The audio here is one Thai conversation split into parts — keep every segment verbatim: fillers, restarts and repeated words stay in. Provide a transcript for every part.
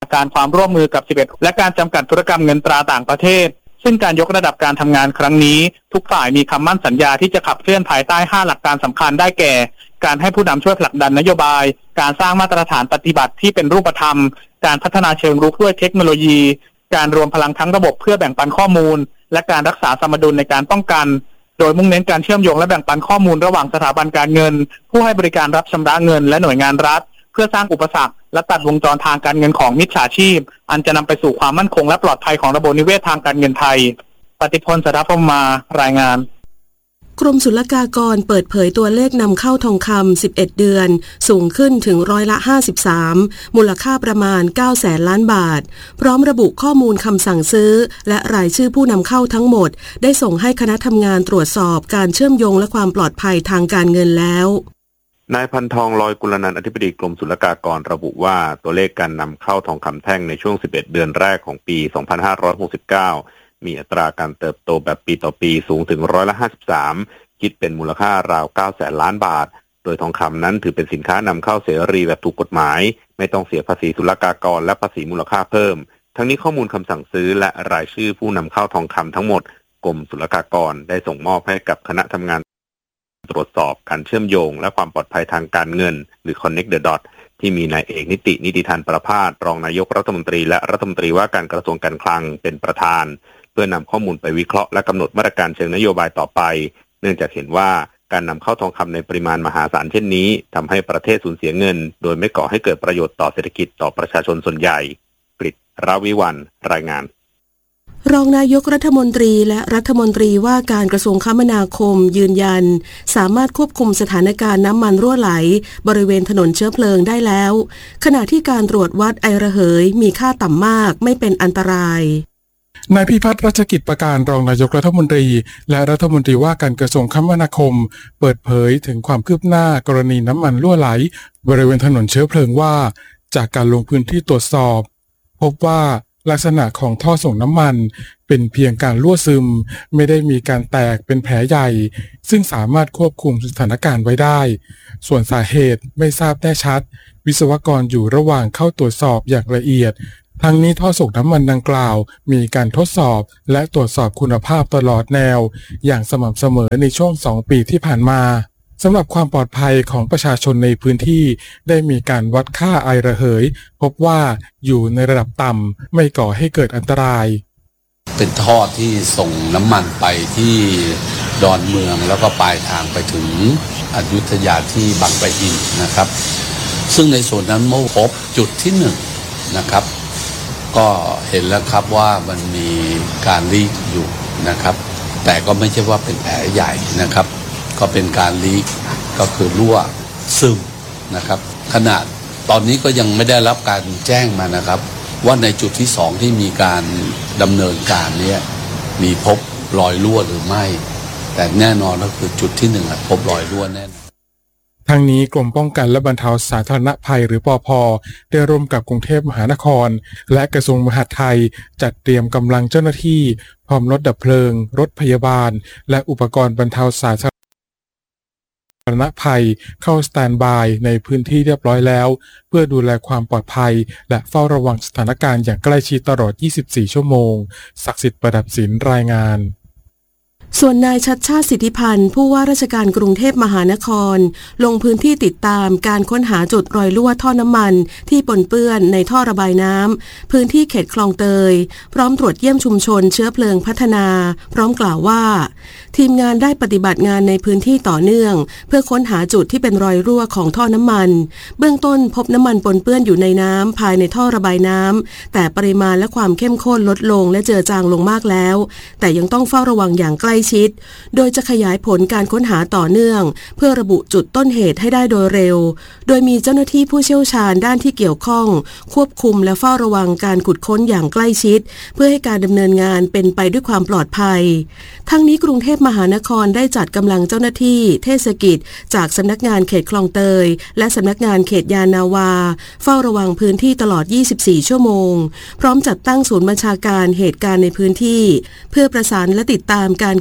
การความร่วมมือกับสิบเอ็ดและการจำกัดธุรกรรมเงินตราต่างประเทศซึ่งการยกระดับการทำงานครั้งนี้ทุกฝ่ายมีคำมั่นสัญญาที่จะขับเคลื่อนภายใต้ห้าหลักการสำคัญได้แก่การให้ผู้นำช่วยผลักดันนโยบายการสร้างมาตรฐานปฏิบัติที่เป็นรูปธรรมการพัฒนาเชิงรุกด้วยเทคโนโลยีการรวมพลังทั้งระบบเพื่อแบ่งปันข้อมูลและการรักษาสมดุลในการป้องกันโดยมุ่งเน้นการเชื่อมโยงและแบ่งปันข้อมูลระหว่างสถาบันการเงินผู้ให้บริการรับชำระเงินและหน่วยงานรัฐเพื่อสร้างอุปสรรคและตัดวงจรทางการเงินของมิจฉาชีพอันจะนำไปสู่ความมั่นคงและปลอดภัยของระบบนิเวศทางการเงินไทยปฏิพล สัทธพรหมารายงานกรมศุลกากรเปิดเผยตัวเลขนำเข้าทองคำสิบเอ็ดเดือนสูงขึ้นถึงร้อยละห้าสิบสามมูลค่าประมาณเก้าแสนล้านบาทพร้อมระบุข้อมูลคำสั่งซื้อและรายชื่อผู้นำเข้าทั้งหมดได้ส่งให้คณะทำงานตรวจสอบการเชื่อมโยงและความปลอดภัยทางการเงินแล้วนายพันทองลอยกุลนันท์อธิบดีกรมศุลกากรระบุว่าตัวเลขการนำเข้าทองคำแท่งในช่วงสิบเอ็ดเดือนแรกของปีสองพันห้าร้อยหกสิบเก้ามีอัตราการเติบโตแบบปีต่อปีสูงถึงร้อยละห้าสิบสามคิดเป็นมูลค่าราวเก้าแสนล้านบาทโดยทองคำนั้นถือเป็นสินค้านำเข้าเสรีแบบถูกกฎหมายไม่ต้องเสียภาษีศุลกากรและภาษีมูลค่าเพิ่มทั้งนี้ข้อมูลคำสั่งซื้อและรายชื่อผู้นำเข้าทองคำทั้งหมดกรมศุลกากรได้ส่งมอบให้กับคณะทำงานตรวจสอบการเชื่อมโยงและความปลอดภัยทางการเงินหรือ Connect the Dot ที่มีนายเอกนิตินิติธานประภาสรองนายกรัฐมนตรีและรัฐมนตรีว่าการกระทรวงการคลังเป็นประธานเพื่อนำข้อมูลไปวิเคราะห์และกำหนดมาตรการเชิงนโยบายต่อไปเนื่องจากเห็นว่าการนำเข้าทองคำในปริมาณมหาศาลเช่นนี้ทำให้ประเทศสูญเสียเงินโดยไม่ก่อให้เกิดประโยชน์ต่อเศรษฐกิจต่อประชาชนส่วนใหญ่กฤษ ราวิวรรณรายงานรองนายกรัฐมนตรีและรัฐมนตรีว่าการกระทรวงคมนาคมยืนยันสามารถควบคุมสถานการณ์น้ำมันรั่วไหลบริเวณถนนเชื้อเพลิงได้แล้วขณะที่การตรวจวัดไอระเหยมีค่าต่ำมากไม่เป็นอันตรายนายพิพัฒน์รัชกิจประการรองนายกรัฐมนตรีและรัฐมนตรีว่าการกระทรวงคมนาคมเปิดเผยถึงความคืบหน้ากรณีน้ำมันรั่วไหลบริเวณถนนเชื้อเพลิงว่าจากการลงพื้นที่ตรวจสอบพบว่าลักษณะของท่อส่งน้ำมันเป็นเพียงการรั่วซึมไม่ได้มีการแตกเป็นแผลใหญ่ซึ่งสามารถควบคุมสถานการณ์ไว้ได้ส่วนสาเหตุไม่ทราบแน่ชัดวิศวกรอยู่ระหว่างเข้าตรวจสอบอย่างละเอียดทั้งนี้ท่อส่งน้ำมันดังกล่าวมีการทดสอบและตรวจสอบคุณภาพตลอดแนวอย่างสม่ำเสมอในช่วงสองปีที่ผ่านมาสำหรับความปลอดภัยของประชาชนในพื้นที่ได้มีการวัดค่าไอระเหยพบว่าอยู่ในระดับต่ำไม่ก่อให้เกิดอันตรายเป็นท่อที่ส่งน้ำมันไปที่ดอนเมืองแล้วก็ปลายทางไปถึงอยุธยาที่บางปะอินนะครับซึ่งในส่วนนั้นเมื่อพบจุดที่หนึ่งนะครับก็เห็นแล้วครับว่ามันมีการลีกอยู่นะครับแต่ก็ไม่ใช่ว่าเป็นแผลใหญ่นะครับก็เป็นการลีกก็คือรั่วซึมนะครับขนาดตอนนี้ก็ยังไม่ได้รับการแจ้งมานะครับว่าในจุดที่สองที่มีการดำเนินการนี้มีพบรอยรั่วหรือไม่แต่แน่นอนก็คือจุดที่หนึ่งพบรอยรั่วแน่นอนทางนี้กรมป้องกันและบรรเทาสาธารณภัยหรือปภ.ได้ร่วมกับกรุงเทพมหานครและกระทรวงมหาดไทยจัดเตรียมกำลังเจ้าหน้าที่พร้อมรถดับเพลิงรถพยาบาลและอุปกรณ์บรรเทาสาธารณภัยเข้าสแตนด์บายในพื้นที่เรียบร้อยแล้วเพื่อดูแลความปลอดภัยและเฝ้าระวังสถานการณ์อย่างใกล้ชิดตลอดยี่สิบสี่ชั่วโมงศักดิ์สิทธิ์ประดับศิลป์รายงานส่วนนายชัชชาติสิทธิพันธ์ผู้ว่าราชการกรุงเทพมหานครลงพื้นที่ติดตามการค้นหาจุดรอยรั่วท่อน้ำมันที่ปนเปื้อนในท่อระบายน้ำพื้นที่เขตคลองเตยพร้อมตรวจเยี่ยมชุมชนเชื้อเพลิงพัฒนาพร้อมกล่าวว่าทีมงานได้ปฏิบัติงานในพื้นที่ต่อเนื่องเพื่อค้นหาจุดที่เป็นรอยรั่วของท่อน้ำมันเบื้องต้นพบน้ำมันปนเปื้อนอยู่ในน้ำภายในท่อระบายน้ำแต่ปริมาณและความเข้มข้นลดลงและเจือจางลงมากแล้วแต่ยังต้องเฝ้าระวังอย่างใกล้ชิดโดยจะขยายผลการค้นหาต่อเนื่องเพื่อระบุจุดต้นเหตุให้ได้โดยเร็วโดยมีเจ้าหน้าที่ผู้เชี่ยวชาญด้านที่เกี่ยวข้องควบคุมและเฝ้าระวังการขุดค้นอย่างใกล้ชิดเพื่อให้การดำเนินงานเป็นไปด้วยความปลอดภัยทั้งนี้กรุงเทพมหานครได้จัดกำลังเจ้าหน้าที่เทศกิจจากสำนักงานเขตคลองเตยและสำนักงานเขตยานนาวาเฝ้าระวังพื้นที่ตลอดยี่สิบสี่ชั่วโมงพร้อมจัดตั้งศูนย์บัญชาการเหตุการณ์ในพื้นที่เพื่อประสานและติดตามการแก้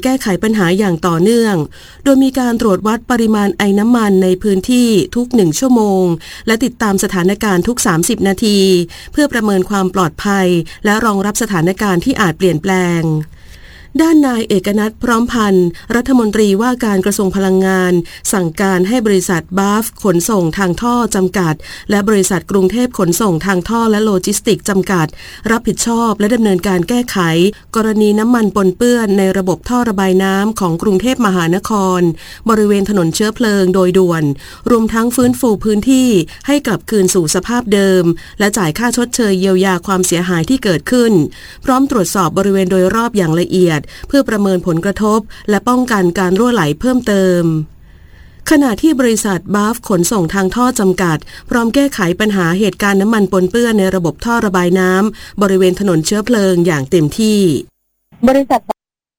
ก้ไขปัญหาอย่างต่อเนื่องโดยมีการตรวจวัดปริมาณไอน้ำมันในพื้นที่ทุกหนึ่งชั่วโมงและติดตามสถานการณ์ทุกสามสิบนาทีเพื่อประเมินความปลอดภัยและรองรับสถานการณ์ที่อาจเปลี่ยนแปลงด้านนายเอกนัทพร้อมพันธ์รัฐมนตรีว่าการกระทรวงพลังงานสั่งการให้บริษัทบาฟขนส่งทางท่อจำกัดและบริษัทกรุงเทพขนส่งทางท่อและโลจิสติกส์จำกัดรับผิดชอบและดำเนินการแก้ไขกรณีน้ำมันปนเปื้อนในระบบท่อระบายน้ำของกรุงเทพมหานครบริเวณถนนเชื้อเพลิงโดยด่วนรวมทั้งฟื้นฟูพื้นที่ให้กลับคืนสู่สภาพเดิมและจ่ายค่าชดเชยเยียวยาความเสียหายที่เกิดขึ้นพร้อมตรวจสอบบริเวณโดยรอบอย่างละเอียดเพื่อประเมินผลกระทบและป้องกันการรั่วไหลเพิ่มเติมขณะที่บริษัทบาฟขนส่งทางท่อจำกัดพร้อมแก้ไขปัญหาเหตุการณ์น้ำมันปนเปื้อนในระบบท่อระบายน้ำบริเวณถนนเชื้อเพลิงอย่างเต็มที่บริษัท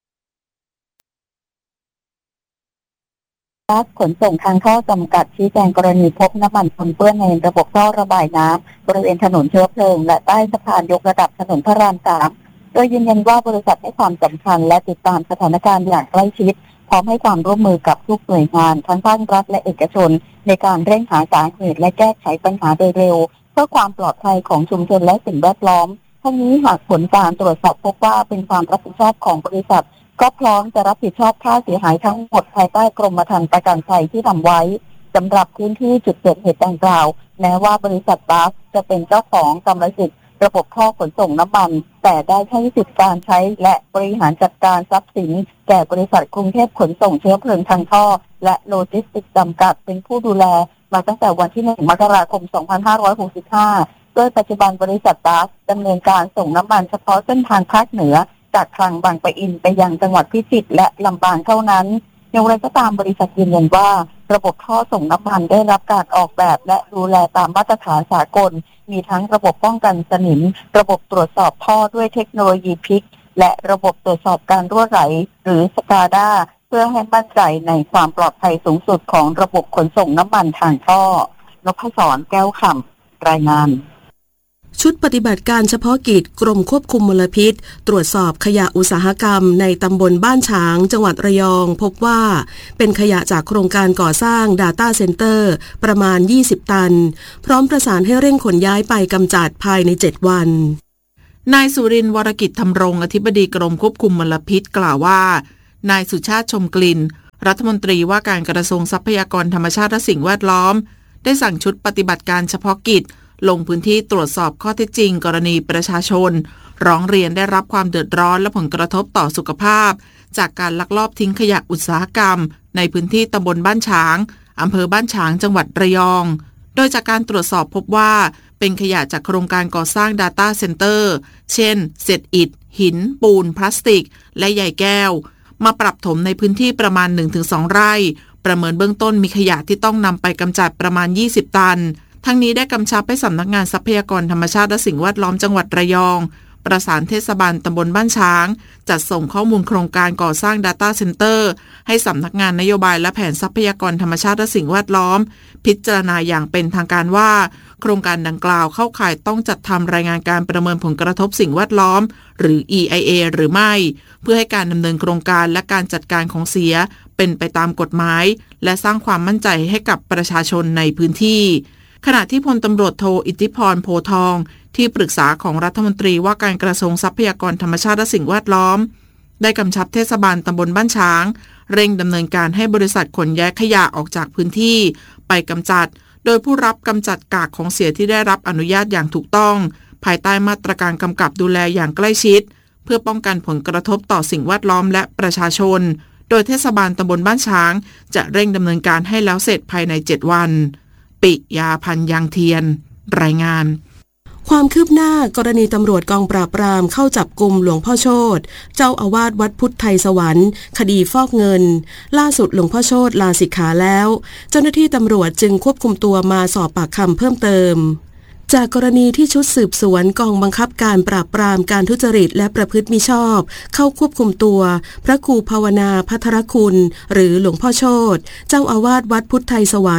บาฟขนส่งทางท่อจำกัดชี้แจงกรณีพบน้ำมันปนเปื้อนในระบบท่อระบายน้ำบริเวณถนนเชื้อเพลิงและใต้สะพานยกระดับถนนพระรามสามโดยยืนยันว่าบริษัทให้ความสำคัญและติดตามสถานการณ์อย่างใกล้ชิดพร้อมให้ความร่วมมือกับทุกหน่วยงานทั้งภาครัฐและเอกชนในการเร่งหาสาเหตุและแก้ไขปัญหาโดยเร็วเพื่อความปลอดภัยของชุมชนและสิ่งแวดล้อมทั้งนี้หากผลการตรวจสอบพบว่าเป็นความรับผิดชอบของบริษัทก็พร้อมจะรับผิดชอบค่าเสียหายทั้งหมดภายใต้กรมธรรม์ประกันภัยที่ทำไว้สำหรับพื้นที่จุดเกิดเหตุดังกล่าวแม้ว่าบริษัทบาฟจะเป็นเจ้าของกรรมสิทธิ์ระบบท่อขนส่งน้ำมันแต่ได้ให้สิทธิการใช้และบริหารจัดการทรัพย์สินแก่บริษัทกรุงเทพขนส่งเชื้อเพลิงทางท่อและโลจิสติกส์จำกัดเป็นผู้ดูแลมาตั้งแต่วันที่หนึ่งมกราคมสองพันห้าร้อยหกสิบห้าโดยปัจจุบันบริษัทบาฟดำเนินการส่งน้ำมันเฉพาะเส้นทางภาคเหนือจากคลังบางปะอินไปยังจังหวัดพิจิตรและลำปางเท่านั้นอย่างไรก็ตามบริษัทยืนยันว่าระบบท่อส่งน้ำมันได้รับการออกแบบและดูแลตามมาตรฐานสากลมีทั้งระบบป้องกันสนิมระบบตรวจสอบท่อด้วยเทคโนโลยีพิกและระบบตรวจสอบการรั่วไหลหรือสกาดาเพื่อให้มั่นใจในความปลอดภัยสูงสุดของระบบขนส่งน้ำมันทางท่อนพศรแก้วคำรายงานชุดปฏิบัติการเฉพาะกิจกรมควบคุมมลพิษตรวจสอบขยะอุตสาหกรรมในตำบลบ้านฉางจังหวัดระยองพบว่าเป็นขยะจากโครงการก่อสร้าง Data Center ประมาณยี่สิบตันพร้อมประสานให้เร่งขนย้ายไปกำจัดภายในเจ็ดวันนายสุรินทร์วรกิจธรรมรงค์อธิบดีกรมควบคุมมลพิษกล่าวว่านายสุชาติชมกลิ่นรัฐมนตรีว่าการกระทรวงทรัพยากรธรรมชาติและสิ่งแวดล้อมได้สั่งชุดปฏิบัติการเฉพาะกิจลงพื้นที่ตรวจสอบข้อเท็จจริงกรณีประชาชนร้องเรียนได้รับความเดือดร้อนและผลกระทบต่อสุขภาพจากการลักลอบทิ้งขยะอุตสาหกรรมในพื้นที่ตำบลบ้านฉางอำเภอบ้านฉางจังหวัดระยองโดยจากการตรวจสอบพบว่าเป็นขยะจากโครงการก่อสร้าง Data Center เช่นเศษอิฐหินปูนพลาสติกและใยแก้วมาปรับถมในพื้นที่ประมาณ หนึ่งถึงสอง ไร่ประเมินเบื้องต้นมีขยะที่ต้องนำไปกำจัดประมาณยี่สิบตันทั้งนี้ได้กำชับให้สำนักงานทรัพยากรธรรมชาติและสิ่งแวดล้อมจังหวัดระยองประสานเทศบาลตำบลบ้านช้างจัดส่งข้อมูลโครงการก่อสร้าง Data Center ให้สำนักงานนโยบายและแผนทรัพยากรธรรมชาติและสิ่งแวดล้อมพิจารณาอย่างเป็นทางการว่าโครงการดังกล่าวเข้าข่ายต้องจัดทำรายงานการประเมินผลกระทบสิ่งแวดล้อมหรือ อี ไอ เอ หรือไม่เพื่อให้การดำเนินโครงการและการจัดการของเสียเป็นไปตามกฎหมายและสร้างความมั่นใจให้กับประชาชนในพื้นที่ขณะที่พลตำรวจโทอิทธิพรโพทองที่ปรึกษาของรัฐมนตรีว่าการกระทรวงทรัพยากรธรรมชาติและสิ่งแวดล้อมได้กำชับเทศบาลตำบลบ้านช้างเร่งดำเนินการให้บริษัทขนย้ายขยะออกจากพื้นที่ไปกำจัดโดยผู้รับกำจัดกากของเสียที่ได้รับอนุญาตอย่างถูกต้องภายใต้มาตรการกำกับดูแลอย่างใกล้ชิดเพื่อป้องกันผลกระทบต่อสิ่งแวดล้อมและประชาชนโดยเทศบาลตำบลบ้านช้างจะเร่งดำเนินการให้แล้วเสร็จภายในเจ็ดวันปิยาพันธ์ยางเทียนรายงานความคืบหน้ากรณีตำรวจกองปราบปรามเข้าจับกุมหลวงพ่อโชติเจ้าอาวาสวัดพุทธไทยสวรรค์คดีฟอกเงินล่าสุดหลวงพ่อโชติลาสิกขาแล้วเจ้าหน้าที่ตำรวจจึงควบคุมตัวมาสอบปากคำเพิ่มเติมจากกรณีที่ชุดสืบสวนกองบังคับการปราบปรามการทุจริตและประพฤติมิชอบเข้าควบคุมตัวพระครูภาวนาภัทรคุณหรือหลวงพ่อโชติเจ้าอาวาสวัดพุทธไทยสวรรค์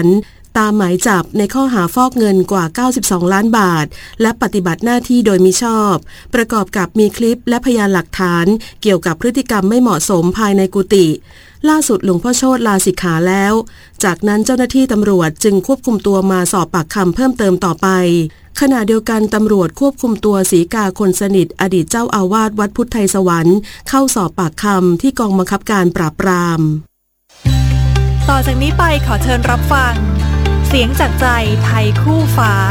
ตามหมายจับในข้อหาฟอกเงินกว่าเก้าสิบสองล้านบาทและปฏิบัติหน้าที่โดยมิชอบประกอบกับมีคลิปและพยานหลักฐานเกี่ยวกับพฤติกรรมไม่เหมาะสมภายในกุฏิล่าสุดหลวงพ่อโชติลาสิกขาแล้วจากนั้นเจ้าหน้าที่ตำรวจจึงควบคุมตัวมาสอบปากคำเพิ่มเติมต่อไปขณะเดียวกันตำรวจควบคุมตัวศรีกาคนสนิทอดีตเจ้าอาวาสวัดพุทธไทยสวรรค์เข้าสอบปากคำที่กองบังคับการปราบปรามต่อจากนี้ไปขอเชิญรับฟังเสียงจากใจไทยคู่ฟ้า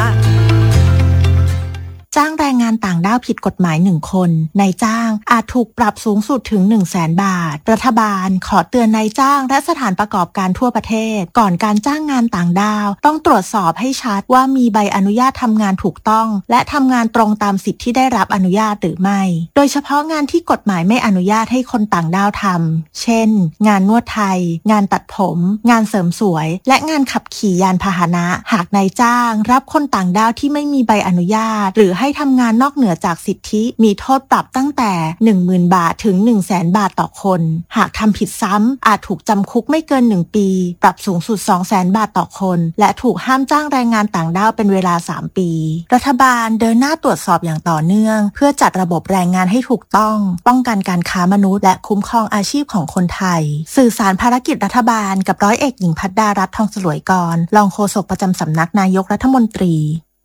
จ้างแรงงานต่างด้าวผิดกฎหมายหนึ่งคนนายจ้างอาจถูกปรับสูงสุดถึง หนึ่งแสน บาทรัฐบาลขอเตือนนายจ้างและสถานประกอบการทั่วประเทศก่อนการจ้างงานต่างด้าวต้องตรวจสอบให้ชัดว่ามีใบอนุญาตทำงานถูกต้องและทำงานตรงตามสิทธิที่ได้รับอนุญาตหรือไม่โดยเฉพาะงานที่กฎหมายไม่อนุญาตให้คนต่างด้าวทำเช่นงานนวดไทยงานตัดผมงานเสริมสวยและงานขับขี่ยานพาหนะหากนายจ้างรับคนต่างด้าวที่ไม่มีใบอนุญาตหรือให้ทำงานนอกเหนือจากสิทธิมีโทษปรับตั้งแต่ หนึ่งหมื่น บาทถึง หนึ่งแสน บาทต่อคนหากทำผิดซ้ำอาจถูกจำคุกไม่เกินหนึ่งปีปรับสูงสุด สองแสน บาทต่อคนและถูกห้ามจ้างแรงงานต่างด้าวเป็นเวลาสามปีรัฐบาลเดินหน้าตรวจสอบอย่างต่อเนื่องเพื่อจัดระบบแรงงานให้ถูกต้องป้องกันการค้ามนุษย์และคุ้มครองอาชีพของคนไทยสื่อสารภารกิจรัฐบาลกับร้อยเอกหญิงภัทรดารัตน์ทองสลวยกรรองโฆษกประจำสำนักนายกรัฐมนตรี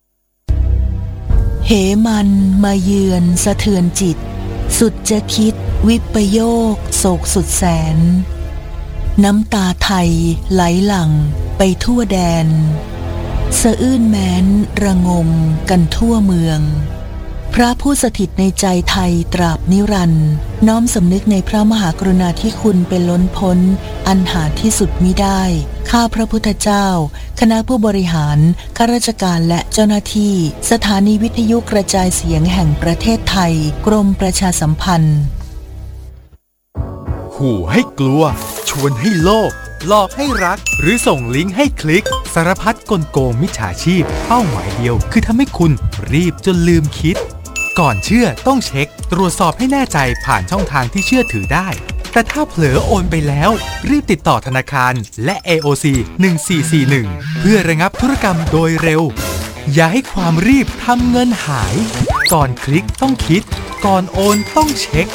เหมันมาเยือนสะเทือนจิตสุดจะคิดวิปโยคโศกสุดแสนน้ำตาไทยไหลหลั่งไปทั่วแดนสะอื้นแม้นระงมกันทั่วเมืองพระผู้สถิตในใจไทยตราบนิรันดร์น้อมสำนึกในพระมหากรุณาธิคุณเป็นล้นพ้นอันหาที่สุดมิได้ข้าพระพุทธเจ้าคณะผู้บริหารข้าราชการและเจ้าหน้าที่สถานีวิทยุกระจายเสียงแห่งประเทศไทยกรมประชาสัมพันธ์ขู่ให้กลัวชวนให้โลภหลอกให้รักหรือส่งลิงก์ให้คลิกสารพัดกลโกงมิจฉาชีพเป้าหมายเดียวคือทำให้คุณรีบจนลืมคิดก่อนเชื่อต้องเช็คตรวจสอบให้แน่ใจผ่านช่องทางที่เชื่อถือได้แต่ถ้าเผลอโอนไปแล้วรีบติดต่อธนาคารและ เอ โอ ซี หนึ่งสี่สี่หนึ่งเพื่อระงับธุรกรรมโดยเร็วอย่าให้ความรีบทำเงินหายก่อนคลิกต้องคิดก่อนโอนต้องเช็ค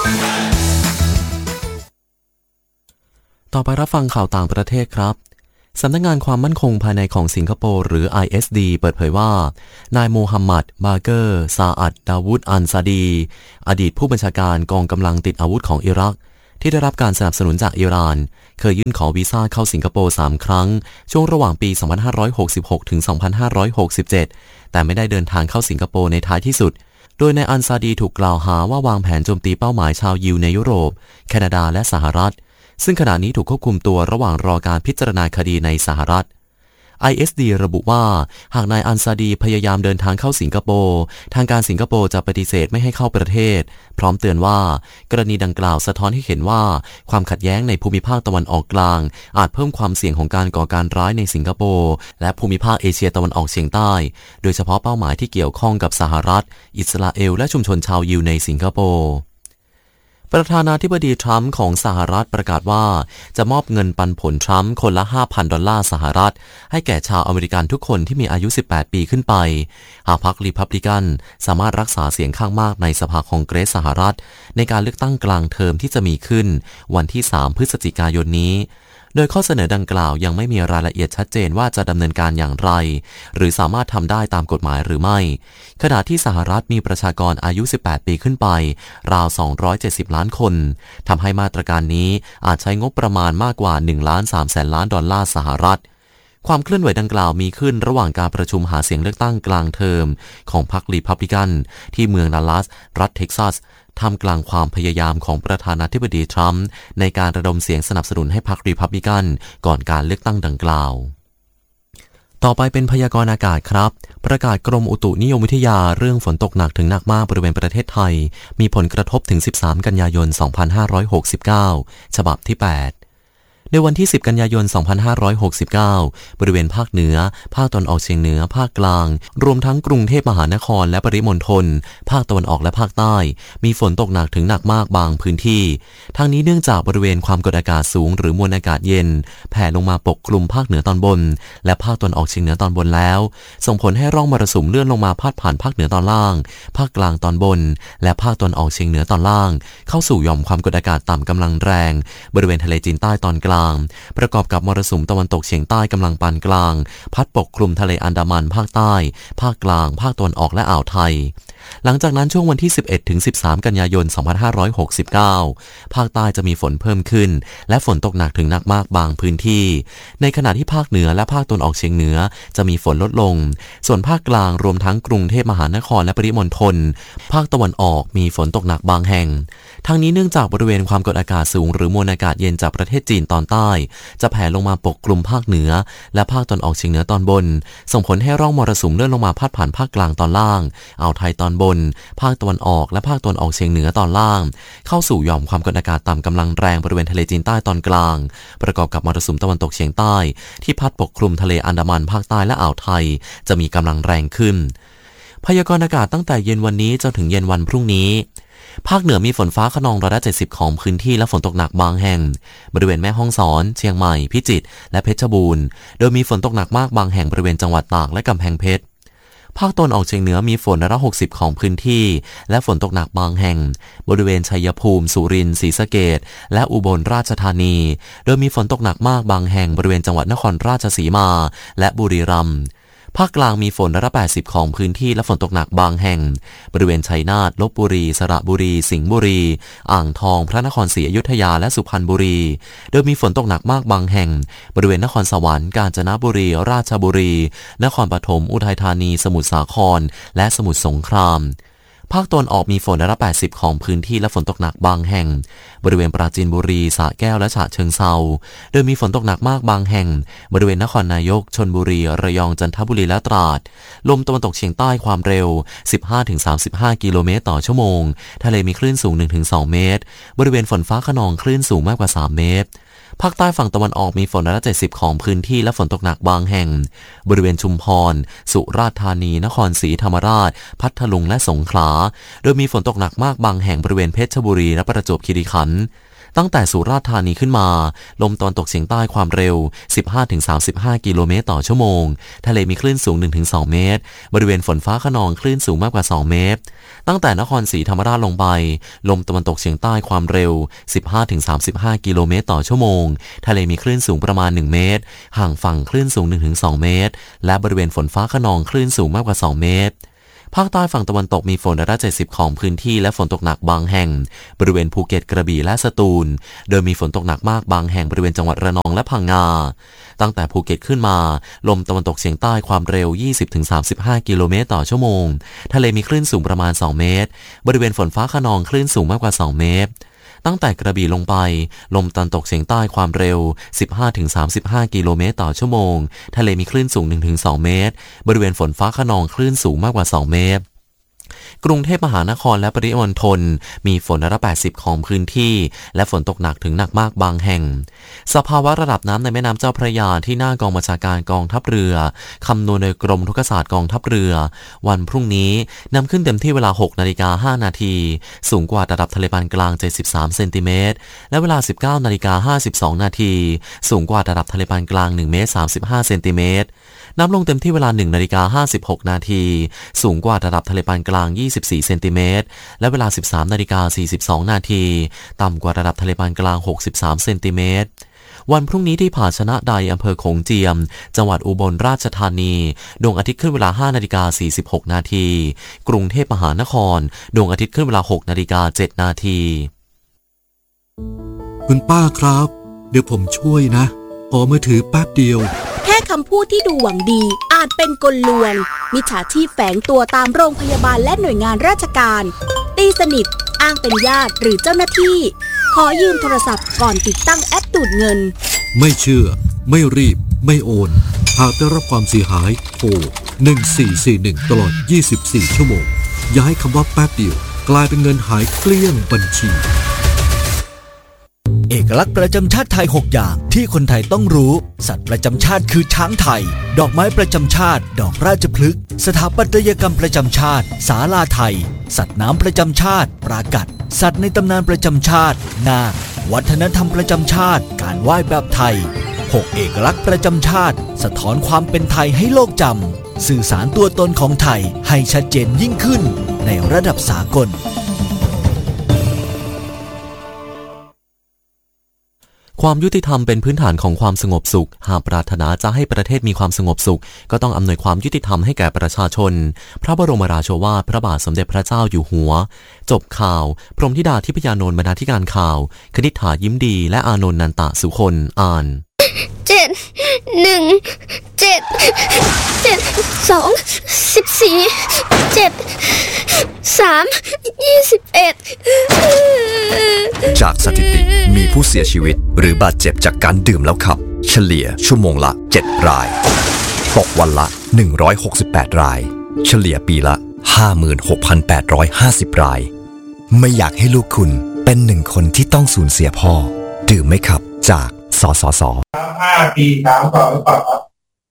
ต่อไปรับฟังข่าวต่างประเทศครับสำนักงานความมั่นคงภายในของสิงคโปร์หรือ ไอ เอส ดี เปิดเผยว่านายโมฮัมหมัด บาเกอร์ ซาอัด ดาวูด อันซาดีอดีตผู้บัญชาการกองกำลังติดอาวุธของอิรักที่ได้รับการสนับสนุนจากอิหร่านเคยยื่นขอวีซ่าเข้าสิงคโปร์สามครั้งช่วงระหว่างปี สองพันห้าร้อยหกสิบหก ถึง สองพันห้าร้อยหกสิบเจ็ด แต่ไม่ได้เดินทางเข้าสิงคโปร์ในท้ายที่สุดโดยนายอันซาดีถูกกล่าวหาว่าวางแผนโจมตีเป้าหมายชาวยิวในยุโรปแคนาดาและสหรัฐซึ่งขณะนี้ถูกควบคุมตัวระหว่างรอการพิจารณาคดีในสหรัฐ ไอ เอส ดี ระบุว่าหากนายอันซาดีพยายามเดินทางเข้าสิงคโปร์ทางการสิงคโปร์จะปฏิเสธไม่ให้เข้าประเทศพร้อมเตือนว่ากรณีดังกล่าวสะท้อนให้เห็นว่าความขัดแย้งในภูมิภาคตะวันออกกลางอาจเพิ่มความเสี่ยงของการก่อการร้ายในสิงคโปร์และภูมิภาคเอเชียตะวันออกเฉียงใต้โดยเฉพาะเป้าหมายที่เกี่ยวข้องกับสหรัฐอิสราเอลและชุมชนชาวยิวในสิงคโปร์ประธานาธิบดีทรัมป์ของสหรัฐประกาศว่าจะมอบเงินปันผลทรัมป์คนละ ห้าพัน ดอลลาร์สหรัฐให้แก่ชาวอเมริกันทุกคนที่มีอายุสิบแปดปีขึ้นไปหากพรรครีพับลิกันสามารถรักษาเสียงข้างมากในสภาคองเกรสสหรัฐในการเลือกตั้งกลางเทอมที่จะมีขึ้นวันที่สามพฤศจิกายนนี้โดยข้อเสนอดังกล่าวยังไม่มีรายละเอียดชัดเจนว่าจะดำเนินการอย่างไรหรือสามารถทำได้ตามกฎหมายหรือไม่ขณะที่สหรัฐมีประชากรอายุสิบแปดปีขึ้นไปราวสองร้อยเจ็ดสิบล้านคนทำให้มาตรการนี้อาจใช้งบประมาณมากกว่าหนึ่งล้านสามแสนล้านดอลลาร์สหรัฐความเคลื่อนไหวดังกล่าวมีขึ้นระหว่างการประชุมหาเสียงเลือกตั้งกลางเทอมของพรรครีพับลิกันที่เมืองดัลลัสรัฐเท็กซัสท่ามกลางความพยายามของประธานาธิบดีทรัมป์ในการระดมเสียงสนับสนุนให้พรรครีพับลิกันก่อนการเลือกตั้งดังกล่าวต่อไปเป็นพยากรณ์อากาศครับประกาศกรมอุตุนิยมวิทยาเรื่องฝนตกหนักถึงหนักมากบริเวณประเทศไทยมีผลกระทบถึงสิบสามกันยายนสองพันห้าร้อยหกสิบเก้าฉบับที่แปดในวันที่สิบกันยายนสองพันห้าร้อยหกสิบเก้าบริเวณภาคเหนือภาคตะวันออกเฉียงเหนือภาคกลางรวมทั้งกรุงเทพมหานครและปริมณฑลภาคตะวันออกและภาคใต้มีฝนตกหนักถึงหนักมากบางพื้นที่ทั้งนี้เนื่องจากบริเวณความกดอากาศสูงหรือมวลอากาศเย็นแผ่ลงมาปกคลุมภาคเหนือตอนบนและภาคตะวันออกเฉียงเหนือตอนบนแล้วส่งผลให้ร่องมรสุมเลื่อนลงมาพาดผ่านภาคเหนือตอนล่างภาคกลางตอนบนและภาคตะวันออกเฉียงเหนือตอนล่างเข้าสู่หย่อมความกดอากาศต่ำกำลังแรงบริเวณทะเลจีนใต้ตอนกลางประกอบกับมรสุมตะวันตกเฉียงใต้กำลังปานกลางพัดปกคลุมทะเลอันดามันภาคใต้ภาคกลางภาคตะวันออกและอ่าวไทยหลังจากนั้นช่วงวันที่สิบเอ็ดถึงสิบสามกันยายนสองพันห้าร้อยหกสิบเก้าภาคใต้จะมีฝนเพิ่มขึ้นและฝนตกหนักถึงหนักมากบางพื้นที่ในขณะที่ภาคเหนือและภาคตะวันออกเฉียงเหนือจะมีฝนลดลงส่วนภาคกลางรวมทั้งกรุงเทพมหานครและปริมณฑลภาคตะวันออกมีฝนตกหนักบางแห่งทั้งนี้เนื่องจากบริเวณความกดอากาศสูงหรือมวลอากาศเย็นจากประเทศจีนตอนใต้จะแผ่ลงมาปกคลุมภาคเหนือและภาคตะวันออกเฉียงเหนือตอนบนส่งผลให้ร่องมรสุมเลื่อนลงมาพาดผ่านภาคกลางตอนล่างอ่าวไทยตอนบนภาคตะวันออกและภาคตะวันออกเฉียงเหนือตอนล่างเข้าสู่หย่อมความกดอากาศต่ำกำลังแรงบริเวณทะเลจีนใต้ตอนกลางประกอบกับมรสุมตะวันตกเฉียงใต้ที่พัดปกคลุมทะเลอันดามันภาคใต้และอ่าวไทยจะมีกำลังแรงขึ้นพยากรณ์อากาศตั้งแต่เย็นวันนี้จนถึงเย็นวันพรุ่งนี้ภาคเหนือมีฝนฟ้าคะนองร้อยละเจ็ดสิบของพื้นที่และฝนตกหนักบางแห่งบริเวณแม่ฮ่องสอนเชียงใหม่พิจิตรและเพชรบูรณ์โดยมีฝนตกหนักมากบางแห่งบริเวณจังหวัดตากและกำแพงเพชรภาคตะวันออกเฉียงเหนือมีฝนร้อยละหกสิบของพื้นที่และฝนตกหนักบางแห่งบริเวณชัยภูมิสุรินทร์ศรีสะเกษและอุบลราชธานีโดยมีฝนตกหนักมากบางแห่งบริเวณจังหวัดนครราชสีมาและบุรีรัมย์ภาคกลางมีฝนร้อยละแปดสิบของพื้นที่และฝนตกหนักบางแห่งบริเวณชัยนาทลพบุรีสระบุรีสิงห์บุรีอ่างทองพระนครศรีอยุธยาและสุพรรณบุรีโดยมีฝนตกหนักมากบางแห่งบริเวณนครสวรรค์กาญจนบุรีราชบุรีนครปฐมอุทัยธานีสมุทรสาครและสมุทรสงครามภาคตะวันออกมีฝนร้อยละแปดสิบของพื้นที่และฝนตกหนักบางแห่งบริเวณปราจีนบุรีสระแก้วและฉะเชิงเทราโดยมีฝนตกหนักมากบางแห่งบริเวณนครนายกชลบุรีระยองจันทบุรีและตราดลมตะวันตกเฉียงใต้ความเร็ว สิบห้าถึงสามสิบห้า กิโลเมตรต่อชั่วโมงทะเลมีคลื่นสูง หนึ่งถึงสอง เมตรบริเวณฝนฟ้าคะนองคลื่นสูงมากกว่าสามเมตรภาคใต้ฝั่งตะวันออกมีฝนร้อยละเจ็ดสิบของพื้นที่และฝนตกหนักบางแห่งบริเวณชุมพรสุราษฎร์ธานีนครศรีธรรมราชพัทลุงและสงขลาโดยมีฝนตกหนักมากบางแห่งบริเวณเพชรบุรีและประจวบคีรีขันธ์ตั้งแต่สุราษฎร์ธานีขึ้นมาลมตะวันตกเฉียงใต้ความเร็ว สิบห้าถึงสามสิบห้า กิโลเมตรต่อชั่วโมงทะเลมีคลื่นสูง หนึ่งถึงสอง เมตรบริเวณฝนฟ้าคะนองคลื่นสูงมากกว่าสองเมตรตั้งแต่นครศรีธรรมราชลงไปลมตะวันตกเฉียงใต้ความเร็ว สิบห้าถึงสามสิบห้า กิโลเมตรต่อชั่วโมงทะเลมีคลื่นสูงประมาณหนึ่งเมตรห่างฝั่งคลื่นสูง หนึ่งถึงสอง เมตรและบริเวณฝนฟ้าคะนองคลื่นสูงมากกว่าสองเมตรภาคใต้ฝั่งตะวันตกมีฝนร้อยละเจ็ดสิบของพื้นที่และฝนตกหนักบางแห่งบริเวณภูเก็ตกระบี่และสตูลโดยมีฝนตกหนักมากบางแห่งบริเวณจังหวัดระนองและพังงาตั้งแต่ภูเก็ตขึ้นมาลมตะวันตกเฉียงใต้ความเร็ว ยี่สิบถึงสามสิบห้า กิโลเมตรต่อชั่วโมงทะเลมีคลื่นสูงประมาณสองเมตรบริเวณฝนฟ้าคะนองคลื่นสูงมากกว่าสองเมตรตั้งแต่กระบี่ลงไปลมตะวันตกเฉียงใต้ความเร็ว สิบห้าถึงสามสิบห้า กิโลเมตรต่อชั่วโมงทะเลมีคลื่นสูง หนึ่งถึงสอง เมตรบริเวณฝนฟ้าคะนองคลื่นสูงมากกว่าสองเมตรกรุงเทพมหานครและปริมณฑลมีฝนร้อยละแปดสิบของพื้นที่และฝนตกหนักถึงหนักมากบางแห่งสภาวะระดับน้ำในแม่น้ำเจ้าพระยาที่หน้ากองบัญชาการกองทัพเรือคำนวณโดยกรมทุกศาสตร์กองทัพเรือวันพรุ่งนี้นำขึ้นเต็มที่เวลา หกนาฬิกาห้านาทีสูงกว่าระดับทะเลปานกลางเจ็ดสิบสามเซนติเมตรและเวลา สิบเก้านาฬิกาห้าสิบสองนาทีสูงกว่าระดับทะเลปานกลางหนึ่งเมตรสามสิบห้าเซนติเมตรน้ำลงเต็มที่เวลา หนึ่งนาฬิกาห้าสิบหกนาทีสูงกว่าระดับทะเลปานกลางยี่สิบสี่เซนติเมตรและเวลา สิบสามนาฬิกาสี่สิบสองนาทีต่ำกว่าระดับทะเลปานกลางหกสิบสามเซนติเมตรวันพรุ่งนี้ที่ผาชนะใดอำเภอโขงเจียมจังหวัดอุบลราชธานีดวงอาทิตย์ขึ้นเวลา ห้านาฬิกาสี่สิบหกนาทีกรุงเทพมหานครดวงอาทิตย์ขึ้นเวลา หกนาฬิกาเจ็ดนาทีคุณป้าครับเดี๋ยวผมช่วยนะขอมือถือแป๊บเดียวแค่คำพูดที่ดูหวังดีอาจเป็นกลลวงมิจฉาชีพแฝงตัวตามโรงพยาบาลและหน่วยงานราชการตีสนิทอ้างเป็นญาติหรือเจ้าหน้าที่ขอยืมโทรศัพท์ก่อนติดตั้งแอปดูดเงินไม่เชื่อไม่รีบไม่โอนหากได้รับความเสียหายโทรหนึ่งสี่สี่หนึ่งตลอดยี่สิบสี่ชั่วโมงอย่าให้คำว่าแป๊บเดียวกลายเป็นเงินหายเกลี้ยงบัญชีเอกลักษณ์ประจำชาติไทยหกอย่างที่คนไทยต้องรู้สัตว์ประจำชาติคือช้างไทยดอกไม้ประจำชาติดอกราชพฤกษ์สถาปัตยกรรมประจำชาติศาลาไทยสัตว์น้ำประจำชาติปรากัดสัตว์ในตำนานประจำชาตินาควัฒนธรรมประจำชาติการไหว้แบบไทยหกเอกลักษณ์ประจำชาติสะท้อนความเป็นไทยให้โลกจำสื่อสารตัวตนของไทยให้ชัดเจนยิ่งขึ้นในระดับสากลความยุติธรรมเป็นพื้นฐานของความสงบสุขหากปรารถนาจะให้ประเทศมีความสงบสุขก็ต้องอำนวยความยุติธรรมให้แก่ประชาชนพระบรมราโชวาทพระบาทสมเด็จพระเจ้าอยู่หัวจบข่าวพรหมธิดาทิพยานนท์บรรณาธิการข่าวคณิษฐายิ้มดีและอานนท์นันตะสุคนอ่านเจ็ดหนึ่งเจ็ดเจ็ดสองสิบสี่เจ็ดสามยี่สิบเอ็ดจากสถิติมีผู้เสียชีวิตหรือบาดเจ็บจากการดื่มแล้วขับเฉลี่ยชั่วโมงละเจ็ดรายตกวันละหนึ่งร้อยหกสิบแปดรายเฉลี่ยปีละ ห้าหมื่นหกพันแปดร้อยห้าสิบ รายไม่อยากให้ลูกคุณเป็นหนึ่งคนที่ต้องสูญเสียพ่อดื่มไหมครับจากสสสห้าปีถามก่อนหรือเปล่าครับ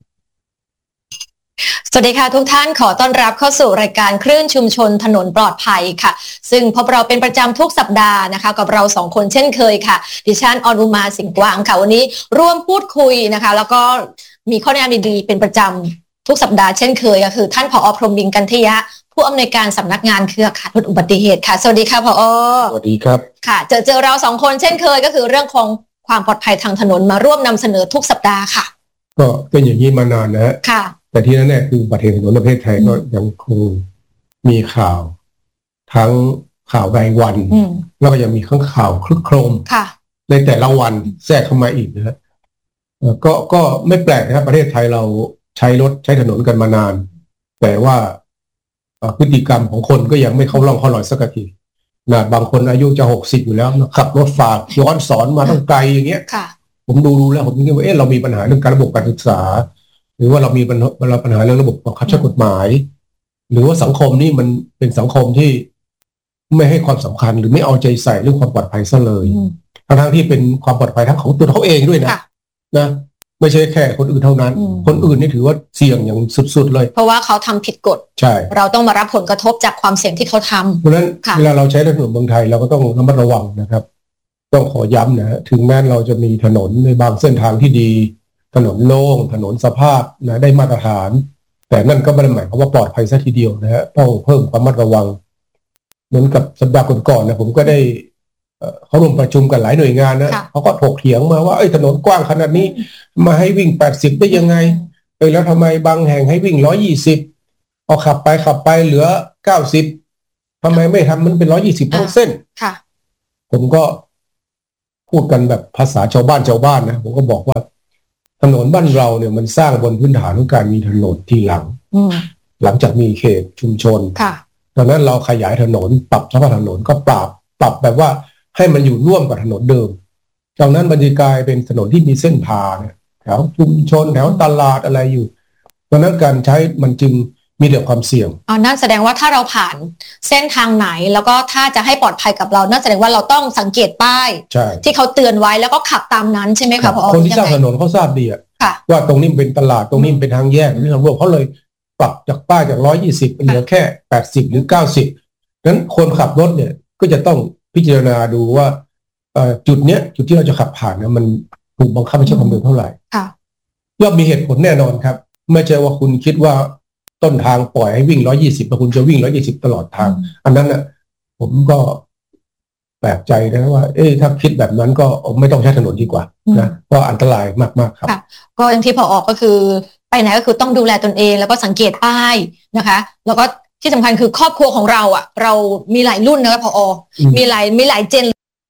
สวัสดีค่ะทุกท่านขอต้อนรับเข้าสู่รายการคลื่นชุมชนถนนปลอดภัยค่ะซึ่งพบเราเป็นประจำทุกสัปดาห์นะคะกับเราสองคนเช่นเคยค่ะดิฉันอนุมาสิงห์กวางค่ะวันนี้ร่วมพูดคุยนะคะแล้วก็มีข้อแนะนำดีๆเป็นประจำทุกสัปดาห์เช่นเคยก็คือท่านผอ.พรหมวิงกันทยะผู้อำนวยการสำนักงานเครือข่ายลดอุบัติเหตุค่ะสวัสดีค่ะผอ. สวัสดีครับค่ะเจอเจอเราสองคนเช่นเคยก็คือเรื่องของความปลอดภัยทางถนนมาร่วมนำเสนอทุกสัปดาห์ค่ะก็เป็นอย่างนี้มานานนะฮะค่ะแต่ที่แน่ๆคืออุบัติเหตุถนนประเทศไทยก็ยังคงมีข่าวทั้งข่าวรายวันแล้วก็ยังมีข้างข่าวคลึกโครมในแต่ละวันแทรกเข้ามาอีกนะฮะก็ก็ไม่แปลกนะครับประเทศไทยเราใช้รถใช้ถนนกันมานานแต่ว่าพฤติกรรมของคนก็ยังไม่เข้าร่องเข้ารอยสักทีนะบางคนอายุจะหกสิบอยู่แล้วขับรถฝากย้อนสอนมาตั้งไกลอย่างเงี้ยผมดูดูแล้วผมคิดว่าเอ๊ะเรามีปัญหาเรื่องการระบบการศึกษาหรือว่าเรามีปัญหาปัญหาเรื่องระบบบังคับใช้กฎหมายหรือว่าสังคมนี่มันเป็นสังคมที่ไม่ให้ความสำคัญหรือไม่เอาใจใส่เรื่องความปลอดภัยซะเลยทั้งๆที่เป็นความปลอดภัยทั้งของตัวเขาเองด้วยนะนะไม่ใช่แค่คนอื่นเท่านั้นคนอื่นนี่ถือว่าเสี่ยงอย่างสุดๆเลยเพราะว่าเขาทำผิดกฎใช่เราต้องมารับผลกระทบจากความเสี่ยงที่เขาทำเพราะฉะนั้นเวลาเราใช้ถนนเมืองไทยเราก็ต้องระมัดระวังนะครับต้องขอย้ำนะถึงแม้เราจะมีถนนในบางเส้นทางที่ดีถนนโล่งถนนสภาพนะได้มาตรฐานแต่นั่นก็ไม่ได้หมายความว่าปลอดภัยซะทีเดียวนะฮะต้องเพิ่มความระมัดระวังเหมือนกับสัปดาห์ก่อนๆนะผมก็ได้เขาร่วมประชุมกันหลายหน่วยงานนะเขาก็ถกเถียงมาว่าไอ้ถนนกว้างขนาดนี้มาให้วิ่งแปดสิบได้ยังไงเออแล้วทำไมบางแห่งให้วิ่งหนึ่งร้อยยี่สิบเอาขับไปขับไปเหลือเก้าสิบทำไมไม่ทำมันเป็นหนึ่งร้อยยี่สิบทั้งเส้นค่ะผมก็พูดกันแบบภาษาชาวบ้านชาวบ้านนะผมก็บอกว่าถนนบ้านเราเนี่ยมันสร้างบนพื้นฐานของการมีถนนที่หลังหลังจากมีเขตชุมชนดังนั้นเราขยายถนนปรับสภาพถนนก็ปรับปรับแบบว่าให้มันอยู่ร่วมกับถนนเดิมจากนั้นบรรยากาศเป็นถนนที่มีเส้นทางแถวชุมชนแถวตลาดอะไรอยู่ดังนั้นการใช้มันจึงมีแต่ความเสี่ยงอ๋อนั่นแสดงว่าถ้าเราผ่านเส้นทางไหนแล้วก็ถ้าจะให้ปลอดภัยกับเรานั่นแสดงว่าเราต้องสังเกตป้ายที่เขาเตือนไว้แล้วก็ขับตามนั้นใช่ไหมคะพอคนที่สร้างถนนเขาทราบดีอะว่าตรงนี้เป็นตลาดตรงนี้เป็นทางแยกที่ทางรวมเขาเลยปรับจากป้ายจากร้อยยี่สิบเหลือแค่แปดสิบหรือเก้าสิบนั้นคนขับรถเนี่ยก็จะต้องพิจารณาดูว่าจุดเนี้ยจุดที่เราจะขับผ่านเนี่ยมันถูกบังคับให้ใช้ความเร็วเท่าไหร่ย่อมมีเหตุผลแน่นอนครับไม่ใช่ว่าคุณคิดว่าต้นทางปล่อยให้วิ่งหนึ่งร้อยยี่สิบแล้วคุณจะวิ่งหนึ่งร้อยยี่สิบตลอดทางอันนั้นน่ะผมก็แปลกใจนะว่าเอ๊ะถ้าคิดแบบนั้นก็ไม่ต้องใช้ถนนดีกว่านะเพราะอันตรายมากๆครับก็อย่างที่พอออกก็คือไปไหนก็คือต้องดูแลตนเองแล้วก็สังเกตป้ายนะคะแล้วก็ที่สำคัญคือครอบครัวของเราอ่ะเรามีหลายรุ่นนะครับพอมีหลายมีหลายเจน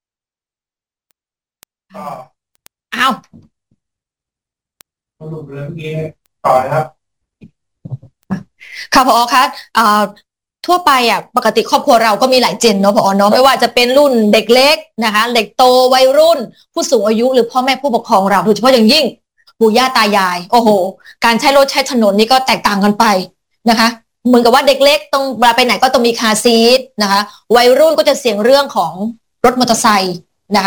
อ้าวสรุปเลยเมื่อกี้ต่อครับค่ะพอคะทั่วไปอ่ะปกติครอบครัวเราก็มีหลายเจนเนาะพอเนาะไม่ว่าจะเป็นรุ่นเด็กเล็กนะคะเด็กโตวัยรุ่นผู้สูงอายุหรือพ่อแม่ผู้ปกครองเราโดยเฉพาะอย่างยิ่งปู่ย่าตายายโอ้โหการใช้รถใช้ถนนนี่ก็แตกต่างกันไปนะคะเหมือนกับว่าเด็กเล็กต้องเวลาไปไหนก็ต้องมีคาร์ซีทนะคะวัยรุ่นก็จะเสี่ยงเรื่องของรถมอเตอร์ไซค์นะคะ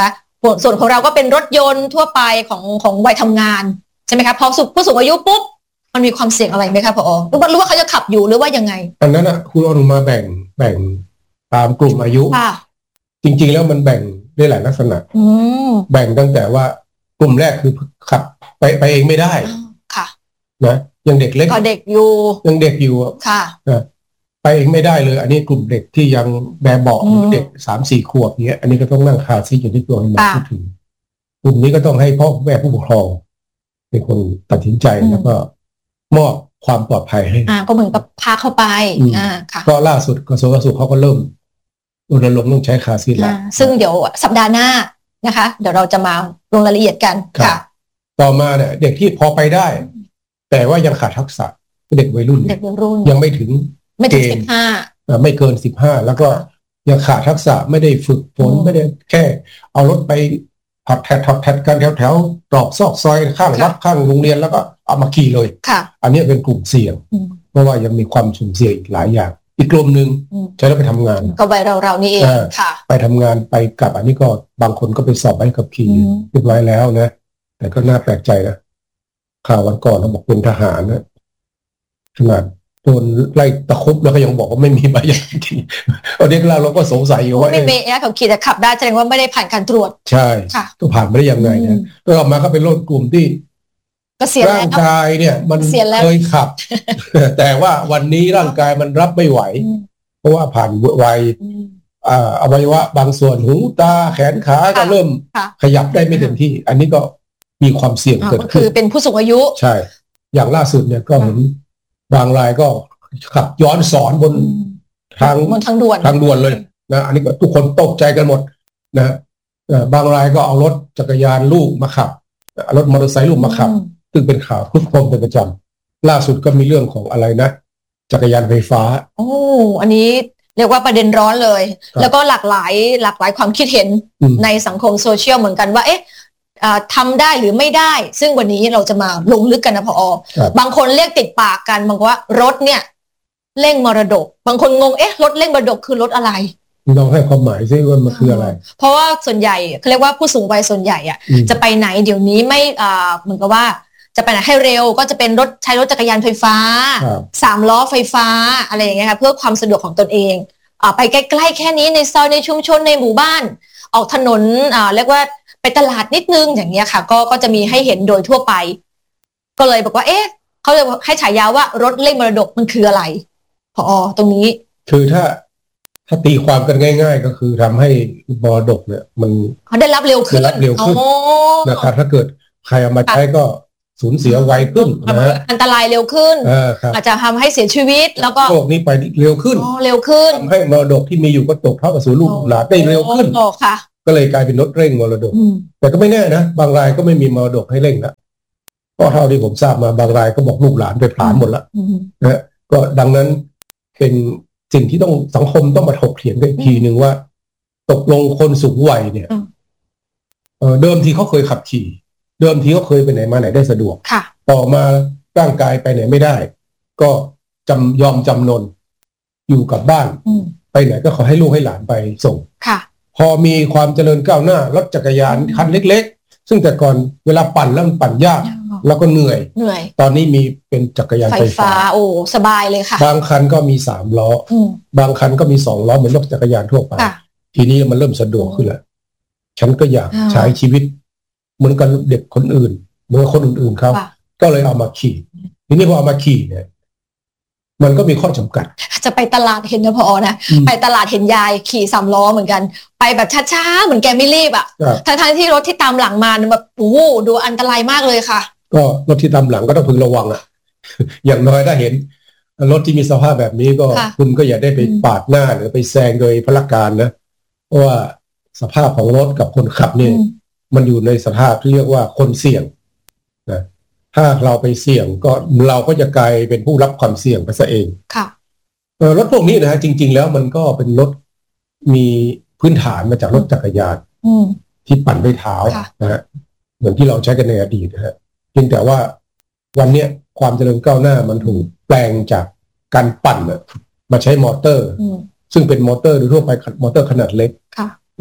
ส่วนของเราก็เป็นรถยนต์ทั่วไปของของวัยทำงานใช่ไหมคะพอผู้สูงอายุปุ๊บมันมีความเสี่ยงอะไรไหมคะผอหรือว่ารู้ว่าเขาจะขับอยู่หรือว่ายังไงอันนั้นนะคุณอนุมาแบ่งแบ่งตามกลุ่มอายุจริงๆแล้วมันแบ่งได้หลายลักษณะแบ่งตั้งแต่ว่ากลุ่มแรกคือขับไปไปเองไม่ได้ค่ะนะยังเด็กเล็กก็เด็กอยู่ยังเด็กอยู่ค่ะนะไปเองไม่ได้เลยอันนี้กลุ่มเด็กที่ยังแบบเบาะเด็กสามสี่ขวบเนี้ยอันนี้ก็ต้องนั่งคาซีทอย่างที่ตัวมาพูดถึงกลุ่มนี้ก็ต้องให้พ่อแม่ผู้ปกครองเป็นคนตัดสินใจแล้วก็มอบความปลอดภัยให้อ่าก็เหมือนกับพาเข้าไปอ่าค่ะก็ล่าสุดกระทรวงสาธารณสุขเขาก็เริ่มรณรงค์ต้องใช้คาซีทแล้วซึ่งเดี๋ยวสัปดาห์หน้านะคะเดี๋ยวเราจะมาลงรายละเอียดกันค่ะต่อมาเนี่ยเด็กที่พอไปได้แต่ว่ายังขาดทักษะเด็กวัยรุ่นเด็กวัยรุ่นยังไม่ถึงไม่ถึงสิบห้าไม่เกินสิบห้าแล้วก็ยังขาดทักษะไม่ได้ฝึกฝนไม่ได้แค่เอารถไปถัดแถวถัดกันแถวแถวตรอกซอกซอยข้างวัดข้างโรงเรียนแล้วก็เอามาขี่เลยอันนี้เป็นกลุ่มเสี่ยงเพราะว่ายังมีความสุ่มเสี่ยงอีกหลายอย่างอีกกลุ่มหนึ่งใช้แล้วไปทำงานก็ไปเราเรานี่เองค่ะไปทำงานไปกลับอันนี้ก็บางคนก็ไปสอบใบขับขี่เรียบร้อยแล้วนะแต่ก็น่าแปลกใจนะข่าววันก่อนเราบอกเป็นทหารนะขนาดโดนไล่ตะคุบแล้วก็ยังบอกว่าไม่มีใบขับขี่อันนี้เราเราก็สงสัยอยู่ว่าไม่มีนะขับขี่แต่ขับได้แสดงว่าไม่ได้ผ่านการตรวจใช่ก็ผ่านไม่ได้ยังไงนะแล้วออกมาก็เป็นรถกลุ่มที่ร่างกายเนี่ยมันเคยขับแต่ว่าวันนี้ร่างกายมันรับไม่ไหวเพราะว่าผ่านวัยอวัยวะบางส่วนหูตาแขนขาก็เริ่มขยับได้ไม่เต็มที่อันนี้ก็มีความเสี่ยงเกิดขึ้นคือเป็นผู้สูงอายุใช่อย่างล่าสุดเนี่ยก็เห็นบางรายก็ขับย้อนสอนบนทางบนทางด่วนทางด่วนเลยนะอันนี้ก็ทุกคนตกใจกันหมดนะบางรายก็เอารถจักรยานลูกมาขับรถมอเตอร์ไซค์ลูกมาขับซึ่งเป็นข่าวคลุกคลเป็นประจำล่าสุดก็มีเรื่องของอะไรนะจักรยานไฟฟ้าโอ้อันนี้เรียกว่าประเด็นร้อนเลยแล้วก็หลากหลายหลากหลายความคิดเห็นในสังคมโซเชียลเหมือนกันว่าเอ๊ะทำได้หรือไม่ได้ซึ่งวันนี้เราจะมาลงลึกกันนะพอบางคนเรียกติดปากกันบอกว่ารถเนี่ยเร่งมรดกบางคนงงเอ๊ะรถเร่งมรดกคือรถอะไรลองให้ความหมายซิว่ามันคืออะไรเพราะว่าส่วนใหญ่เขาเรียกว่าผู้สูงวัยส่วนใหญ่อะจะไปไหนเดี๋ยวนี้ไม่เหมือนกับว่าจะไปไหนให้เร็วก็จะเป็นรถใช้รถจักรยานไฟฟ้าสามล้อไฟฟ้าอะไรอย่างเงี้ยค่ะเพื่อความสะดวกของตนเองไปใกล้ๆแค่นี้ในซอยในชุมชนในหมู่บ้านออกถนนเรียกว่าไปตลาดนิดนึงอย่างเงี้ยค่ะก็ก็จะมีให้เห็นโดยทั่วไปก็เลยบอกว่าเอ๊ะเขาเลยให้ฉายาว่ารถเร่งมรดกมันคืออะไรพอตรงนี้คือถ้าถ้าตีความกันง่ายๆก็คือทำให้มรดกเนี่ยมันเขาได้รับเร็วขึ้นได้รับเร็วขึ้นนะครับถ้าเกิดใครเอามาใช้ก็สูญเสียไวขึ้นนะอันตรายเร็วขึ้นอาจจะทำให้เสียชีวิตแล้วก็โลกนี้ไปเร็วขึ้นอ๋อเร็วขึ้นทำให้มรดกที่มีอยู่ก็ตกเท่ากับสู่ลูกหลานได้เร็วขึ้นอ๋อค่ะก็เลยกลายเป็นรถเร่งมรดกแต่ก็ไม่แน่นะบางรายก็ไม่มีมรดกให้เร่งแล้วเพราะเท่าที่ผมทราบมาบางรายก็บอกลูกหลานไปผลาญหมดแล้วนะก็ดังนั้นเป็นสิ่งที่ต้องสังคมต้องมาถกเถียงกันอีกทีหนึ่งว่าตกลงคนสูงวัยเนี่ยเดิมทีเขาเคยขับขี่เดิมทีเขาเคยไปไหนมาไหนได้สะดวกต่อมาร่างกายไปไหนไม่ได้ก็จำยอมจำนนอยู่กับบ้านไปไหนก็ขอให้ลูกให้หลานไปส่งพอมีความเจริญก้าวหน้ารถจักรยานคันเล็กๆซึ่งแต่ก่อนเวลาปั่นแล้วมันปั่นยากแล้วก็เหนื่อยเหนื่อยตอนนี้มีเป็นจักรยานไฟฟ้าโอ้สบายเลยค่ะบางคันก็มีสามล้อบางคันก็มีสองล้อเหมือนรถจักรยานทั่วไปทีนี้มันเริ่มสะดวกขึ้นแล้วฉันก็อยากใช้ชีวิตเหมือนกับเด็กคนอื่นเหมือนคนอื่นๆเขาก็เลยเอามาขี่ทีนี้พอเอามาขี่เนี่ยมันก็มีข้อจำกัดจะไปตลาดเห็นนะพอนะไปตลาดเห็นยายขี่สามล้อเหมือนกันไปแบบช้าๆเหมือนแกไม่รีบอ่ะทั้งๆที่รถที่ตามหลังมาแบบโอ้โหดูอันตรายมากเลยค่ะก็รถที่ตามหลังก็ต้องพึงระวังอ่ะ อย่างน้อยถ้าเห็นรถที่มีสภาพแบบนี้ก็คุณก็อย่าได้ไปปาดหน้าหรือไปแซงโดยพละการนะเพราะว่าสภาพของรถกับคนขับเนี่ยมันอยู่ในสภาพที่เรียกว่าคนเสี่ยงนะถ้าเราไปเสี่ยงก็เราก็จะกลายเป็นผู้รับความเสี่ยงไปซะเองค่ะรถพวกนี้นะฮะจริงๆแล้วมันก็เป็นรถมีพื้นฐานมาจากรถจักรยานที่ปั่นด้วยเท้านะฮะเหมือนที่เราใช้กันในอดีตนะฮะเพียงแต่ว่าวันนี้ความเจริญก้าวหน้ามันถูกแปลงจากการปั่นมาใช้มอเตอร์ซึ่งเป็นมอเตอร์โดยทั่วไปมอเตอร์ขนาดเล็กนะฮะ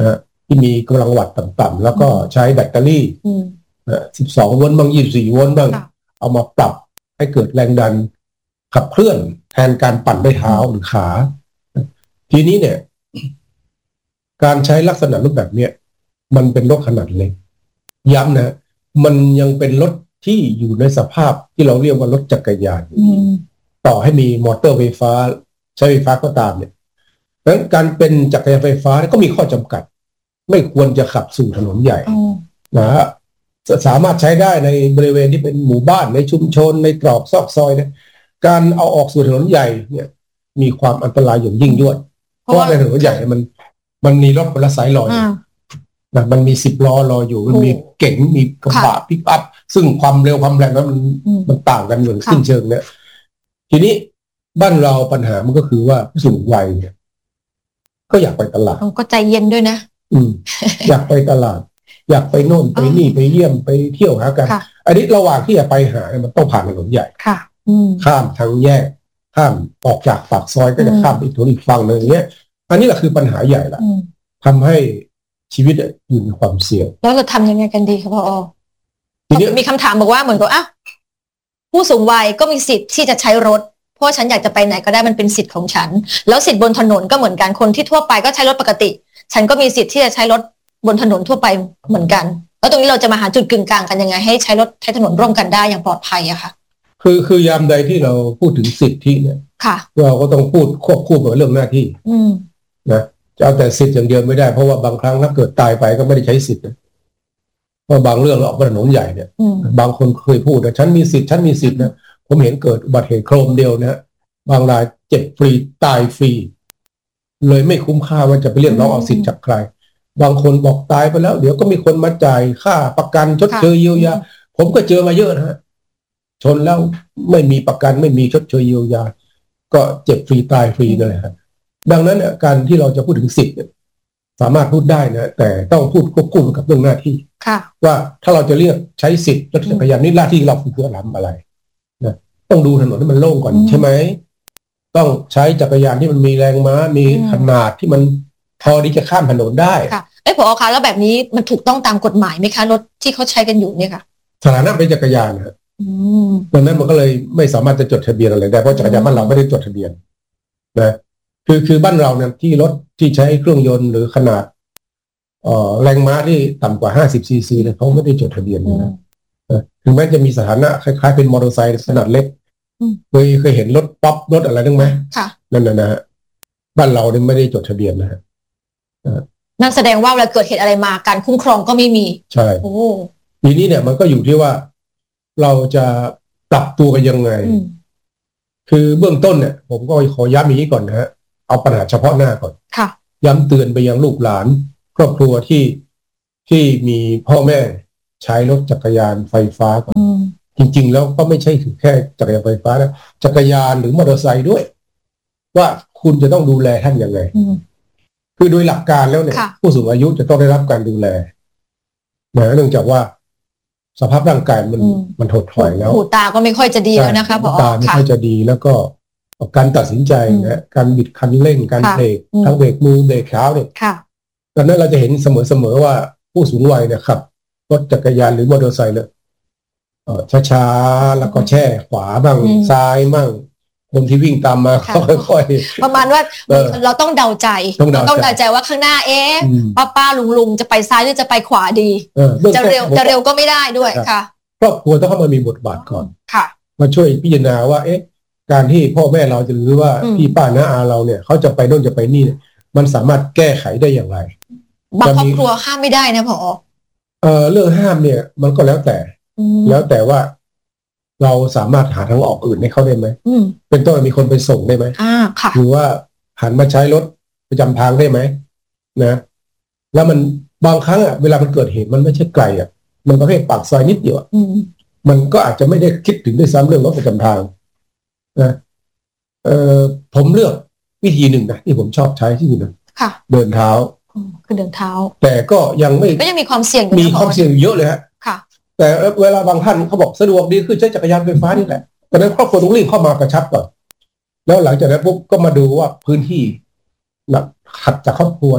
ที่มีกำลังวัตต์ต่ำๆแล้วก็ใช้แบตเตอรี่สิบสองโวลต์บ้างยี่สิบสี่โวลต์บ้างเอามาปรับให้เกิดแรงดันขับเคลื่อนแทนการปั่นด้วยเท้าหรือขาทีนี้เนี่ยการใช้ลักษณะรูปแบบเนี้ยมันเป็นรถขนาดเล็กย้ำนะมันยังเป็นรถที่อยู่ในสภาพที่เราเรียกว่ารถจักรยานต่อให้มีมอเตอร์ไฟฟ้าใช้ไฟฟ้าก็ตามเนี่ยดังนั้นการเป็นจักรยานไฟฟ้าก็มีข้อจำกัดไม่ควรจะขับสู่ถนนใหญ่นะฮะสามารถใช้ได้ในบริเวณที่เป็นหมู่บ้านในชุมชนในตรอกซอกซอยเนี่ยการเอาออกสู่ถนนใหญ่เนี่ยมีความอันตรายอย่างยิ่งยวดเพราะว่าในถนนใหญ่มันมันมีรถคนละสายรออยู่นะมันมีสิบล้อรออยู่มันมีเก๋งมีกระบะปิกอัพซึ่งความเร็วความแรงนั้นมันมันต่างกันเหมือนสิ้นเชิงเนี่ยทีนี้บ้านเราปัญหามันก็คือว่าผู้สูงวัยเนี่ยก็อยากไปตลาดก็ใจเย็นด้วยนะอืม อยากไปตลาดอยากไปโน่นไปนี่ไปเยี่ยมไปเที่ยวหากันอันนี้ระหว่างที่จะไปหามันต้องผ่านถนนใหญ่ข้ามทางแยกข้ามออกจากปากซอยก็จะข้ามอีกถนนอีกฝั่งหนึ่งเนี้ยอันนี้แหละคือปัญหาใหญ่ละทำให้ชีวิตอยู่ในความเสี่ยงแล้วเราทำยังไงกันดีครับพ่อทีนี้มีคำถามบอกว่าเหมือนกับอ่ะผู้สูงวัยก็มีสิทธิ์ที่จะใช้รถเพราะฉันอยากจะไปไหนก็ได้มันเป็นสิทธิ์ของฉันแล้วสิทธิ์บนถนนก็เหมือนกันคนที่ทั่วไปก็ใช้รถปกติฉันก็มีสิทธิ์ที่จะใช้รถบนถนนทั่วไปเหมือนกันแล้วตรงนี้เราจะมาหาจุดกึ่งกลางกันยังไงให้ใช้รถใช้ถนนร่วมกันได้อย่างปลอดภัยอะค่ะคือคือยามใดที่เราพูดถึงสิทธิเนี่ยเราก็ต้องพูดควบคู่กับเรื่องหน้าที่นะจะเอาแต่สิทธิ์อย่างเดียวไม่ได้เพราะว่าบางครั้งถ้าเกิดตายไปก็ไม่ได้ใช้สิทธิ์นะเพราะบางเรื่องเราออกถนนใหญ่เนี่ยบางคนเคยพูดนะฉันมีสิทธิ์ฉันมีสิทธิ์นะผมเห็นเกิดอุบัติเหตุโครมเดียวนะบางรายเจ็บฟรีตายฟรีเลยไม่คุ้มค่าว่าจะไปเรียกร้องเอาสิทธิ์จากใครบางคนบอกตายไปแล้วเดี๋ยวก็มีคนมาจ่ายค่าประกันชดเชยเยียวยาผมก็เจอมาเยอะนะฮะชนแล้วไม่มีประกันไม่มีชดเชยเยียวยาก็เจ็บฟรีตายฟรีนั่นแหละครับดังนั้นเนี่ยการที่เราจะพูดถึงสิทธิ์สามารถพูดได้นะแต่ต้องพูดควบคู่กับเรื่องหน้าที่ว่าถ้าเราจะเรียกใช้สิทธิ์รถจักรยานนี่หน้าที่เราคือทำอะไรนะต้องดูถนนให้มันโล่งก่อนใช่ไหมต้องใช้จักรยานที่มันมีแรงม้ามีขนาดที่มันพอที่จะข้ามถนนได้ค่ะเอ้ยผอ.คะแล้วแบบนี้มันถูกต้องตามกฎหมายไหมคะรถที่เขาใช้กันอยู่เนี่ยค่ะสถานะเป็นจักรยานนะดังนั้นมันก็เลยไม่สามารถจะจดทะเบียนอะไรได้เพราะจักรยานบ้านเราไม่ได้จดทะเบียนนะคือคือบ้านเราเนี่ยที่รถที่ใช้เครื่องยนต์หรือขนาดเอ่อแรงม้าที่ต่ำกว่าห้าสิบซีซีเนี่ยเขาไม่ได้จดทะเบียนนะถึงแม้จะมีสถานะคล้ายๆเป็นมอเตอร์ไซค์ขนาดเล็กเคยเคยเห็นรถป๊อปรถอะไรนั่งไหมนั่นนะนะบ้านเราเนี่ยไม่ได้จดทะเบียนนะฮะนั่นแสดงว่าเวลาเกิดเหตุอะไรมาการคุ้มครองก็ไม่มีใช่โอ้ทีนี้เนี่ยมันก็อยู่ที่ว่าเราจะปรับตัวกันยังไงคือเบื้องต้นเนี่ยผมก็ขอย้ำอย่างนี้ก่อนนะฮะเอาปัญหาเฉพาะหน้าก่อนค่ะย้ำเตือนไปยังลูกหลานครอบครัวที่ที่มีพ่อแม่ใช้รถจักรยานไฟฟ้าก่อนจริงๆแล้วก็ไม่ใช่ถึงแค่จักรยานไฟฟ้านะจักรยานหรือมอเตอร์ไซค์ด้วยว่าคุณจะต้องดูแลท่านยังไงคือโดยหลักการแล้วเนี่ยผู้สูงอายุจะต้องได้รับการดูแลนะเนื่องจากว่าสภาพร่างกายมันมันถดถอยแล้วหูตาก็ไม่ค่อยจะดีแล้วนะคะผอ. ตาไม่ค่อยจะดีแล้วก็การตัดสินใจนะการบิดคันเร่งการเบรกทั้งเบรกมือเบรกเท้าเนี่ยดังนั้นเราจะเห็นเสมอๆว่าผู้สูงวัยเนี่ยครับรถจักรยานหรือมอเตอร์ไซค์เนี่ยช้าๆแล้วก็แช่ขวาบ้างซ้ายบ้างคนที่วิ่งตามมาค่อยๆประมาณว่าเราต้องเดาใจต้องเดาใจว่าข้างหน้าเอ๊ะป้าป้าลุงลุงจะไปซ้ายหรือจะไปขวาดีจะเร็วจะเร็วก็ไม่ได้ด้วยค่ะครอบครัวต้องเข้ามามีบทบาทก่อนค่ะมาช่วยพิจารณาว่าเอ๊ะการที่พ่อแม่เราจะหรือว่าพี่ป้าน้าอาเราเนี่ยเขาจะไปโน่นจะไปนี่เนี่ยมันสามารถแก้ไขได้อย่างไรบางครอบครัวห้ามไม่ได้นะผอ. เออเรื่องห้ามเนี่ยมันก็แล้วแต่แล้วแต่ว่าเราสามารถหาทางออกอื่นให้เขาได้ไหมเป็นต้นมีคนไปส่งได้ไหมอ่าค่ะหรือว่าหันมาใช้รถประจำทางได้ไหมนะแล้วมันบางครั้งอ่ะเวลามันเกิดเหตุมันไม่ใช่ไกลอ่ะมันประเภทปากซอยนิดเดียวมันก็อาจจะไม่ได้คิดถึงด้วยซ้ำเรื่องรถประจำทางนะเอ่อผมเลือกวิธีหนึ่งนะที่ผมชอบใช้ที่สุดค่ะเดินเท้าคือเดินเท้าแต่ก็ยังไม่ก็ยังมีความเสี่ยงมีความเสี่ยงเยอะเลยฮะค่ะแต่เวลาบางท่านเขาบอกสะดวกดีคือใช้จักรยานไฟฟ้านี่แหละแต่นั้นครอบครัวต้องรีบเข้ามากระชับก่อนแล้วหลังจากนั้นปุ๊บก็มาดูว่าพื้นที่หลักขัดจากครอบครัวเนี่ย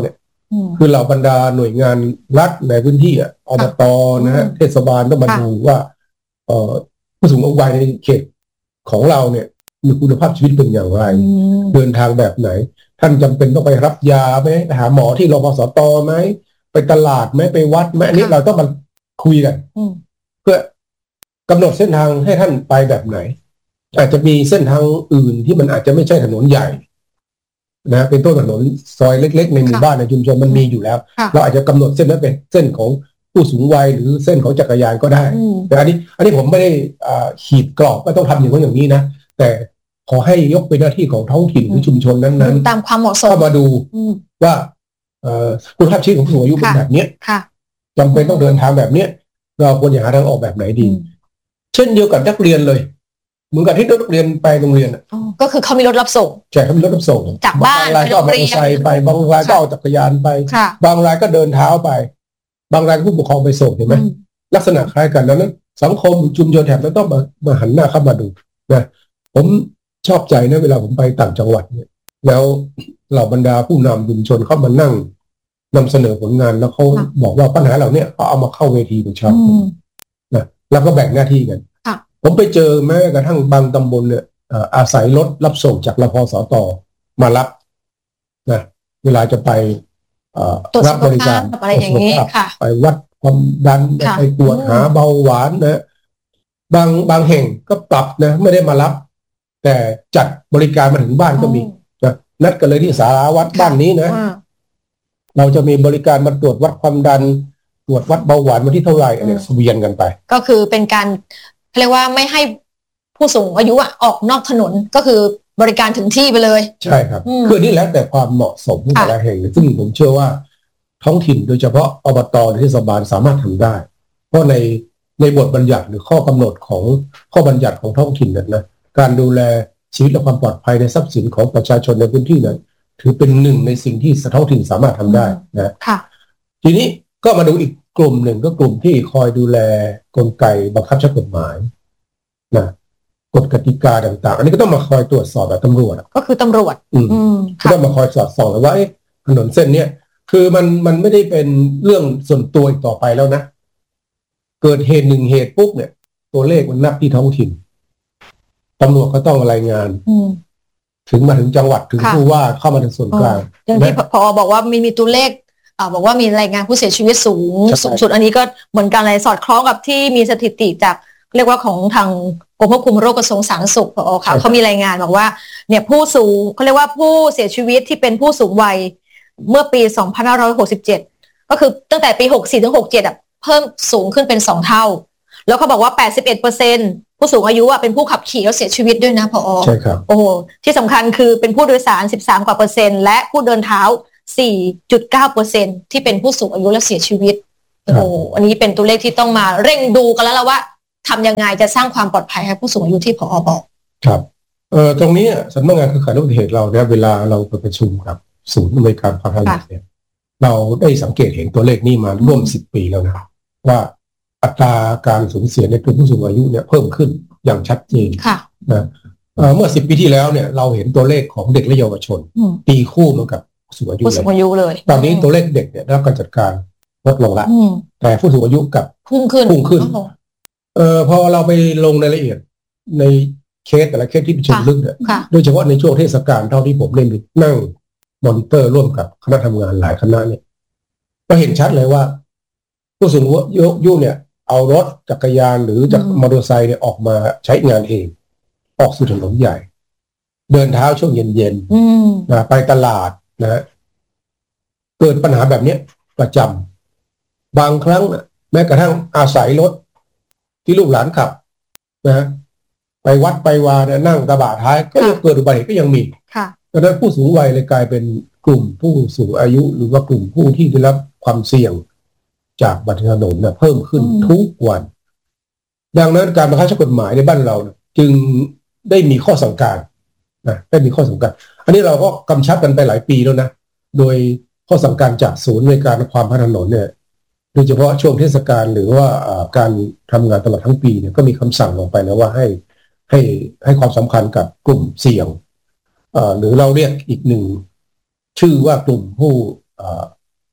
คือเหล่าบรรดาหน่วยงานรัฐในพื้นที่อ่ะอบตนะฮะเทศบาลต้องมาดูว่าเอ่อผู้สูงวัยในเขตของเราเนี่ยมีคุณภาพชีวิตเป็นอย่างไรเดินทางแบบไหนท่านจำเป็นต้องไปรับยาไหมไปหาหมอที่รพสตไหมไปตลาดไหมไปวัดไหมอันนี้เราต้องมาคุยกันเพื่อกำหนดเส้นทางให้ท่านไปแบบไหนอาจจะมีเส้นทางอื่นที่มันอาจจะไม่ใช่ถนนใหญ่นะเป็นต้นถนนซอยเล็กๆในหมู่บ้านในชุมชนมันมีอยู่แล้วเราอาจจะกำหนดเส้นนั้นเป็นเส้นของผู้สูงวัยหรือเส้นของจักรยานก็ได้แต่อันนี้อันนี้ผมไม่ได้ขีดกรอบว่าต้องทำอย่างนั้นอย่างนี้นะแต่ขอให้ยกเป็นหน้าที่ของท้องถิ่นหรือชุมชนนั้นๆตามความเหมาะสมเข้ามาดูว่าคุณภาพชีวิตของผู้สูงอายุเป็นแบบนี้จำเป็นต้องเดินทางแบบนี้เราควรจะหาทางออกแบบไหนดีเช่นเดียวกับนักเรียนเลยเหมือนกับที่นักเรียนไปโรงเรียนก็คือเขามีรถรับส่งใช่เขามีรถรับส่งจากบ้านบางรายก็เอามอเตอร์ไซค์ไปบางรายก็เอาจักรยานไปบางรายก็เดินเท้าไปบางรายก็ผู้ปกครองไปส่งเห็นไหมลักษณะคล้ายกันดังนั้นสังคมชุมชนแถบนั้นต้องมามาหันหน้าเข้ามาดูนะผมชอบใจนะเวลาผมไปต่างจังหวัดเนี่ยแล้วเหล่าบรรดาผู้นำชุมชนเข้ามานั่งนำเสนอผลงานแล้วเขาบอกว่าปัญหาเหล่านี้เขาเอามาเข้าเวทีประชาคมนะแล้วก็แบ่งหน้าที่กันผมไปเจอแม้กระทั่งบางตำบลเนี่ยอาศัยรถรับส่งจากรพสตมารับนะเวลาจะไปรับบริการอะไรอย่างนี้ค่ะไปวัดความดันไปตรวจหาเบาหวานนะบางบางแห่งก็ปรับนะไม่ได้มารับแต่จัดบริการมาถึงบ้านก็มีนะนัดกันเลยที่ศาลาวัดบ้านนี้นะเราจะมีบริการมาตรวจวัดความดันตรวจวัดเบาหวานวันที่เท่าไหร่อะไรเวียนกันไปก็คือเป็นการเรียกว่าไม่ให้ผู้สูงอายุอ่ะออกนอกถนนก็คือบริการถึงที่ไปเลยใช่ครับคือนี่แล้วแต่ความเหมาะสมแต่ละแห่งซึ่งผมเชื่อว่าท้องถิ่นโดยเฉพาะอบตหรือเทศบาลสามารถทำได้เพราะในในบทบัญญัติหรือข้อกำหนดของข้อบัญญัติของท้องถิ่นนั้นนะการดูแลชีวิตและความปลอดภัยในทรัพย์สินของประชาชนในพื้นที่นั้นถือเป็นหนึ่งในสิ่งที่ท้องถิ่นสามารถทำได้นะทีนี้ก็มาดูอีกกลุ่มหนึ่งก็กลุ่มที่คอยดูแลกลไกบังคับใช้กฎหมายนะกฎกติกาต่างๆอันนี้ก็ต้องมาคอยตรวจสอบแบบตำรวจก็คือตำรวจก็ต้องมาคอยสอดส่องว่าถนนเส้นเนี้ยคือมันมันไม่ได้เป็นเรื่องส่วนตัวอีกต่อไปแล้วนะเกิดเหตุหนึ่งเหตุปุ๊บเนี่ยตัวเลขมันนับที่ท้องถิ่นตำรวจก็ต้องรายงานถึงมาถึงจังหวัดถึงผู้ว่าเข้ามาถึงส่วนกลางอย่างที่พอบอกว่ามีมีตัวเลขอ่าบอกว่ามีรายงานผู้เสียชีวิตสูงสูงสุดอันนี้ก็เหมือนกันเลยสอดคล้องกับที่มีสถิติจากเรียกว่าของทางกรมควบคุมโรคกระทรวงสาธารณสุขพอค่ะเขามีรายงานบอกว่าเนี่ยผู้สูงเขาเรียกว่าผู้เสียชีวิตที่เป็นผู้สูงวัยเมื่อปีสองพันห้าร้อยหกสิบเจ็ดก็คือตั้งแต่ปีหกสี่ถึงหกเจ็ดอ่ะเพิ่มสูงขึ้นเป็นสองเท่าแล้วเขาบอกว่า แปดสิบเอ็ดเปอร์เซ็นต์ ผู้สูงอายุอ่ะเป็นผู้ขับขี่แล้วเสียชีวิตด้วยนะพอใช่ครับโอ้ที่สำคัญคือเป็นผู้โดยสารสิบสามกว่าเปอร์เซ็นต์และผู้เดินเท้า สี่จุดเก้าเปอร์เซ็นต์ ที่เป็นผู้สูงอายุและเสียชีวิตโอ้อันนี้เป็นตัวเลขที่ต้องมาเร่งดูกันแล้วล่ะว่าทำยังไงจะสร้างความปลอดภัยให้ผู้สูงอายุที่พอบอกครับเอ่อตรงนี้สำนักงานเครือข่ายอุบัติเหตุเราเนี่ยเวลาเราไปประชุมกับศูนย์อำนวยการความปลอดภัยเนี่ยเราได้สังเกตเห็นตัวเลขนี้มาร่วมสิบปีแล้วนะว่าอัตราการสูญเสียในกลุ่มผู้สูงอายุเนี่ยเพิ่มขึ้นอย่างชัดเจนนะเมื่อสิบปีที่แล้วเนี่ยเราเห็นตัวเลขของเด็กและเยาวชนตีคู่มากับผู้สูงอายุผู้สูงอายุเลยตอนนี้ตัวเลขเด็กเนี่ยได้รับการจัดการลดลงละแต่ผู้สูงอายุกับพุ่งขึ้นพุ่งขึ้นเอ่อพอเราไปลงรายละเอียดในเคสแต่ละเคสที่เป็นเชิงลึกเนี่ยโดยเฉพาะในช่วงเทศกาลเท่าที่ผมได้นั่งมอนิเตอร์ร่วมกับคณะทำงานหลายคณะเนี่ยก็เห็นชัดเลยว่าผู้สูงอายุเนี่ยเอารถจักรยานหรือจากมอเตอร์ไซค์เนี่ยออกมาใช้งานเองออกสู่ถนนใหญ่เดินเท้าช่วงเย็นๆนะไปตลาดนะเกิดปัญหาแบบนี้ประจำบางครั้งแม้กระทั่งอาศัยรถที่ลูกหลานขับนะไปวัดไปวาเนี่ยนั่งกระบะท้ายก็ยังเกิดอุบัติเหตุก็ยังมีดังนั้นผู้สูงวัยเลยกลายเป็นกลุ่มผู้สูงอายุหรือว่ากลุ่มผู้ที่ได้รับความเสี่ยงจากบัตรถนนเนี่ยเพิ่มขึ้นทุกวันดังนั้นการบังคับใช้กฎหมายในบ้านเราจึงได้มีข้อสั่งการนะได้มีข้อสั่งการอันนี้เราก็กำชับกันไปหลายปีแล้วนะโดยข้อสั่งการจากศูนย์ในการความพัฒนาถนนเนี่ยโดยเฉพาะช่วงเทศกาลหรือว่าการทำงานตลอดทั้งปีเนี่ยก็มีคำสั่งลงไปนะว่าให้ให้ให้ความสำคัญกับกลุ่มเสี่ยงหรือเราเรียกอีกหนึ่งชื่อว่ากลุ่มผู้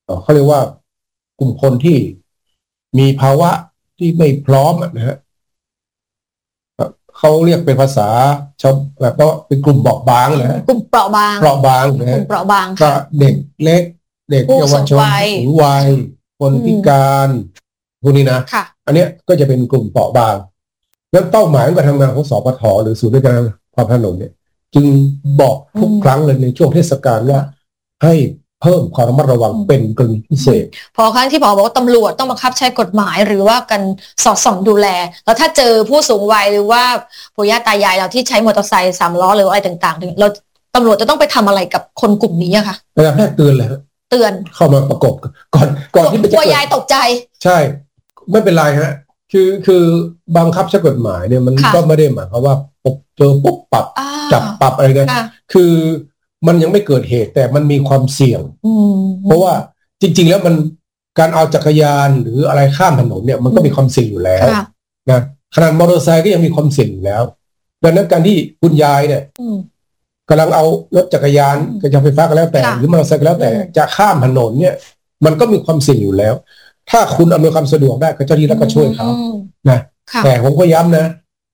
เขาเรียกว่ากลุ่มคนที่มีภาวะที่ไม่พร้อมนะฮะเขาเรียกเป็นภาษาชาวแบบว่าเป็นกลุ่มเบาบางนะกลุ่มเปราะบางเปราะบางนะฮะเปราะบางก็เด็กเล็กเด็กเยาวชนผู้สูงวัยคนพิการพวกนี้นะอันเนี้ยก็จะเป็นกลุ่มเปราะบางแล้วเป้าหมายการทำงานของสปท.หรือศูนย์บริการความถนนเนี่ยจึงบอกทุกครั้งเลยในช่วงเทศกาลว่าให้เพิ่มความระมัดระวังเป็นกรณีพิเศษพอครั้งที่บอกว่าตำรวจต้องบังคับใช้กฎหมายหรือว่ากันสอดส่องดูแลแล้วถ้าเจอผู้สูงวัยหรือว่าปู่ย่าตายายเราที่ใช้มอเตอร์ไซค์สามล้อหรืออะไรต่างๆเราตำรวจจะต้องไปทำอะไรกับคนกลุ่มนี้อะคะระดับแรกเตือนเลยเตือนเข้ามาประกบก่อนก่อนที่จะกลัวยายตกใจใช่ไม่เป็นไรฮะคือคือบังคับใช้กฎหมายเนี่ยมันก็ไม่ได้หมายความว่าเจอปุ๊บปรับจับปรับอะไรกันคือมันยังไม่เกิดเหตุแต่มันมีความเสี่ยงเพราะว่าจริงๆแล้วมันการเอาจักรยานหรืออะไรข้ามถนนเนี่ยมันก็มีความเสี่ยงอยู่แล้วนะขนาดมอเตอร์ไซค์ก็ยังมีความเสี่ยงอยู่แล้วดังนั้นการที่คุณยายเนี่ยกำลังเอารถจักรยานกระจกไฟฟ้าก็แล้วแต่หรือมอเตอร์ไซค์ก็แล้วแต่จะข้ามถนนเนี่ยมันก็มีความเสี่ยงอยู่แล้วถ้าคุณอำนวยความสะดวกได้ก็เจ้าหน้าที่รัฐก็ช่วยเขานะแต่ผมก็ย้ำนะ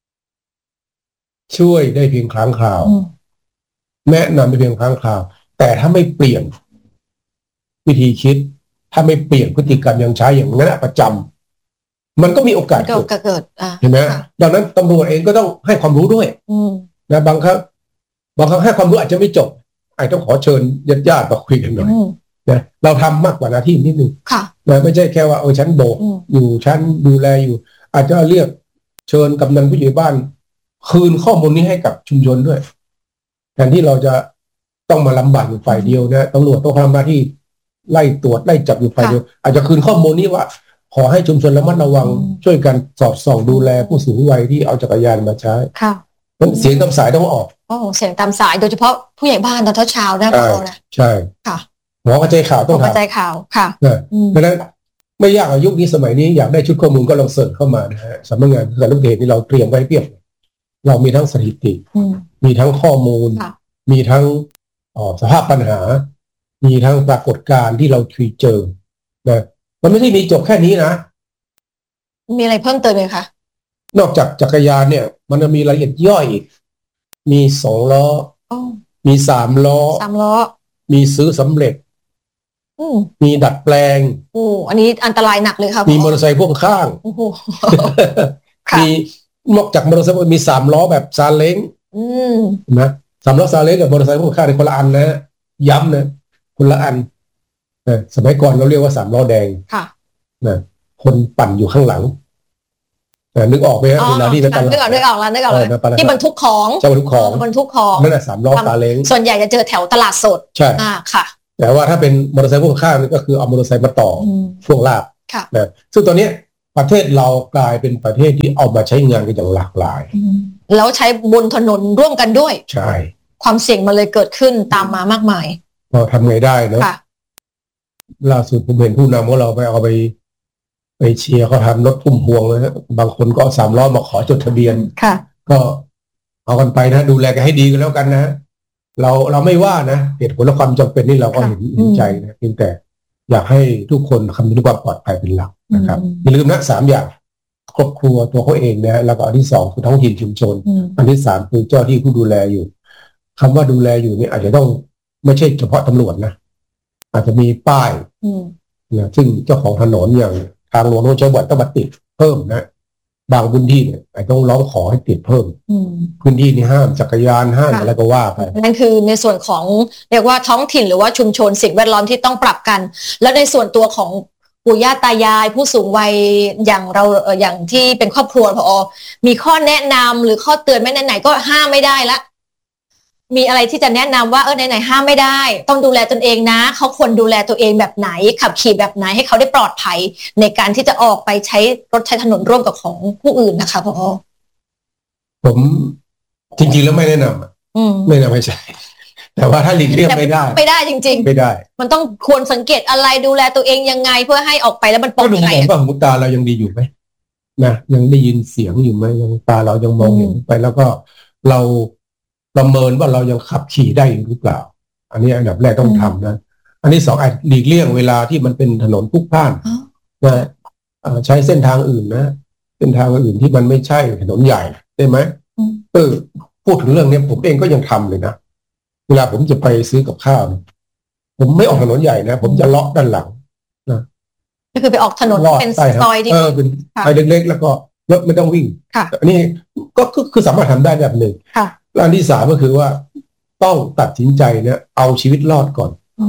ช่วยได้เพียงครั้งคราวแนะนำได้เพียงครั้งคราวแต่ถ้าไม่เปลี่ยนวิธีคิดถ้าไม่เปลี่ยนพฤติกรรมยังใช้อย่างนั้นประจำมันก็มีโอกาสเกิดเห็นไหมดังนั้นตำรวจเองก็ต้องให้ความรู้ด้วยนะบางครั้งบางครั้งให้ความรู้อาจจะไม่จบอาจต้องขอเชิญญาติญาติมาคุยกันหน่อยนะเราทำมากกว่าหน้าที่นิดนึงนะไม่ใช่แค่ว่าเออฉันโบกอยู่ฉันดูแลอยู่อาจจะเรียกเชิญกำนันผู้ใหญ่บ้านคืนข้อมูลนี้ให้กับชุมชนด้วยแทนที่เราจะต้องมาลำบากอยู่ฝ่ายเดียวนะตำรวจต้องทำหน้าที่ไล่ตรวจไล่จับอยู่ฝ่ายเดียวอาจจะคืนข้อมูลนี้ว่าขอให้ชุมชนระมัดระวังช่วยกันสอดส่องดูแลผู้สูงวัยที่เอาจักรยานมาใช้ค่ะเสียงตามสายต้องออกโอ้เสียงตามสายโดยเฉพาะผู้ใหญ่บ้านตอนเช้าๆนะพ่อนะใช่ค่ะหมอกระจายข่าวต้องกระจายข่าวค่ะดังนั้นไม่ยากยุคนี้สมัยนี้อยากได้ชุดข้อมูลก็ลองเสิร์ชเข้ามานะฮะสำนักงานสารสนเทศนี่เราเตรียมไว้เพียบเรามีทั้งสถิติมีทั้งข้อมูลมีทั้งสภาพปัญหามีทั้งปรากฏการณ์ที่เราเคยเจอนะมันไม่ใช่มีจบแค่นี้นะมีอะไรเพิ่มเติมไหมคะนอกจากจักรยานเนี่ยมันจะมีรายละเอียดย่อยอีกมีสองล้อมีสามล้อสามล้อมีซื้อสำเร็จมีดัดแปลงโอ้อันนี้อันตรายหนักเลยครับมีมอเตอร์ไซค์พ่วงข้างโอ้โหมีนอกจากมอเตอร์ไซค์มีสามล้อแบบซาเล้งนะสามล้อซาเล้งกับมอเตอร์ไซค์พ่วงข้างในคนละอันนะย้ำนะคนละอันนะสมัยก่อนเราเรียกว่าสามล้อแดงค่ะนะคนปั่นอยู่ข้างหลังนะนึกออกไหมฮะเวลาที่นึกออกนึกออกนึกออกแล้วนึกออกแล้วที่บรรทุกของใช่บรรทุกของบรรทุกของนั่นแหละสามล้อซาเล้งส่วนใหญ่จะเจอแถวตลาดสดใช่อ่าค่ะแต่ว่าถ้าเป็นมอเตอร์ไซค์พ่วงข้างนี่ก็คือเอามอเตอร์ไซค์มาต่อช่วงลาบนะซึ่งตอนนี้ประเทศเรากลายเป็นประเทศที่เอามาใช้งานกันอย่างหลากหลายแล้วใช้บนถนนร่วมกันด้วยใช่ความเสี่ยงมันเลยเกิดขึ้นตามมามากมายเราทำไงได้เนาะล่าสุดผมเห็นผู้นำของเราไปเอาไปไปเชียร์เขาทำรถพุ่มพวงเลยนะบางคนก็สามล้อมาขอจดทะเบียนก็เอากันไปนะดูแลกันให้ดีกันแล้วกันนะเราเราไม่ว่านะเหตุผลและความจำเป็นนี่เราก็เห็นเห็นใจนะเพียงแต่อยากให้ทุกคนคำนึงถึงความปลอดภัยเป็นหลักนะครับอย่าลืมนะสามอย่างครอบครัวตัวเขาเองนะแล้วก็อันที่สองคือท้องถิ่นชุมชนอันที่สามคือเจ้าที่ผู้ดูแลอยู่คำว่าดูแลอยู่นี่อาจจะต้องไม่ใช่เฉพาะตำรวจนะอาจจะมีป้ายนะซึ่งเจ้าของถนนอย่างทางหลวงโน้นจังหวัดต้องมาติดเพิ่มนะบางพื้นที่เนี่ยอาจต้องร้องขอให้ติดเพิ่มพื้นที่นี้ห้ามจักรยานห้ามอะไรก็ว่าไปนั่นคือในส่วนของเรียกว่าท้องถิ่นหรือว่าชุมชนสิ่งแวดล้อมที่ต้องปรับกันแล้วในส่วนตัวของปู่ย่าตายายผู้สูงวัยอย่างเราอย่างที่เป็นครอบครัวพอมีข้อแนะนำหรือข้อเตือนไม่ไหนๆก็ห้ามไม่ได้ละมีอะไรที่จะแนะนำว่าเออไหนๆห้ามไม่ได้ต้องดูแลตนเองนะเขาควรดูแลตัวเองแบบไหนขับขี่แบบไหนให้เขาได้ปลอดภัยในการที่จะออกไปใช้รถใช้ถนนร่วมกับของผู้อื่นนะคะพ่อผมจริงๆแล้วไม่แนะนำไม่แนะนำให้ใช่แต่ว่าถ้าหลีกเลี่ยงไม่ได้ไม่ได้จริงๆไม่ได้มันต้องควรสังเกตอะไรดูแลตัวเองยังไงเพื่อให้ออกไปแล้วมันปลอดภัยก็ดูว่าหูตาเรายังดีอยู่ไหมนะยังได้ยินเสียงอยู่ไหมยังตาเรายังมองเห็นไปแล้วก็เราประเมินว่าเรายังขับขี่ได้หรือเปล่าอันนี้อันดับแรกต้องทำนะอันที่สองอาจหลีกเลี่ยงเวลาที่มันเป็นถนนพลุกพล่านนะใช้เส้นทางอื่นนะเส้นทางอื่นที่มันไม่ใช่ถนนใหญ่ได้ไหมเออพูดถึงเรื่องนี้ผมเองก็ยังทำเลยนะเวลาผมจะไปซื้อกับข้าวผมไม่ออกถนนใหญ่นะผมจะเลาะด้านหลังนะก็คือไปออกถนนเป็นซอยดีเออเป็นซอยเล็กๆแล้วก็รถไม่ต้องวิ่งอันนี้ก็คือสามารถทำได้แบบหนึ่งอันที่สามก็คือว่าต้องตัดสินใจเนี่ยเอาชีวิตรอดก่อน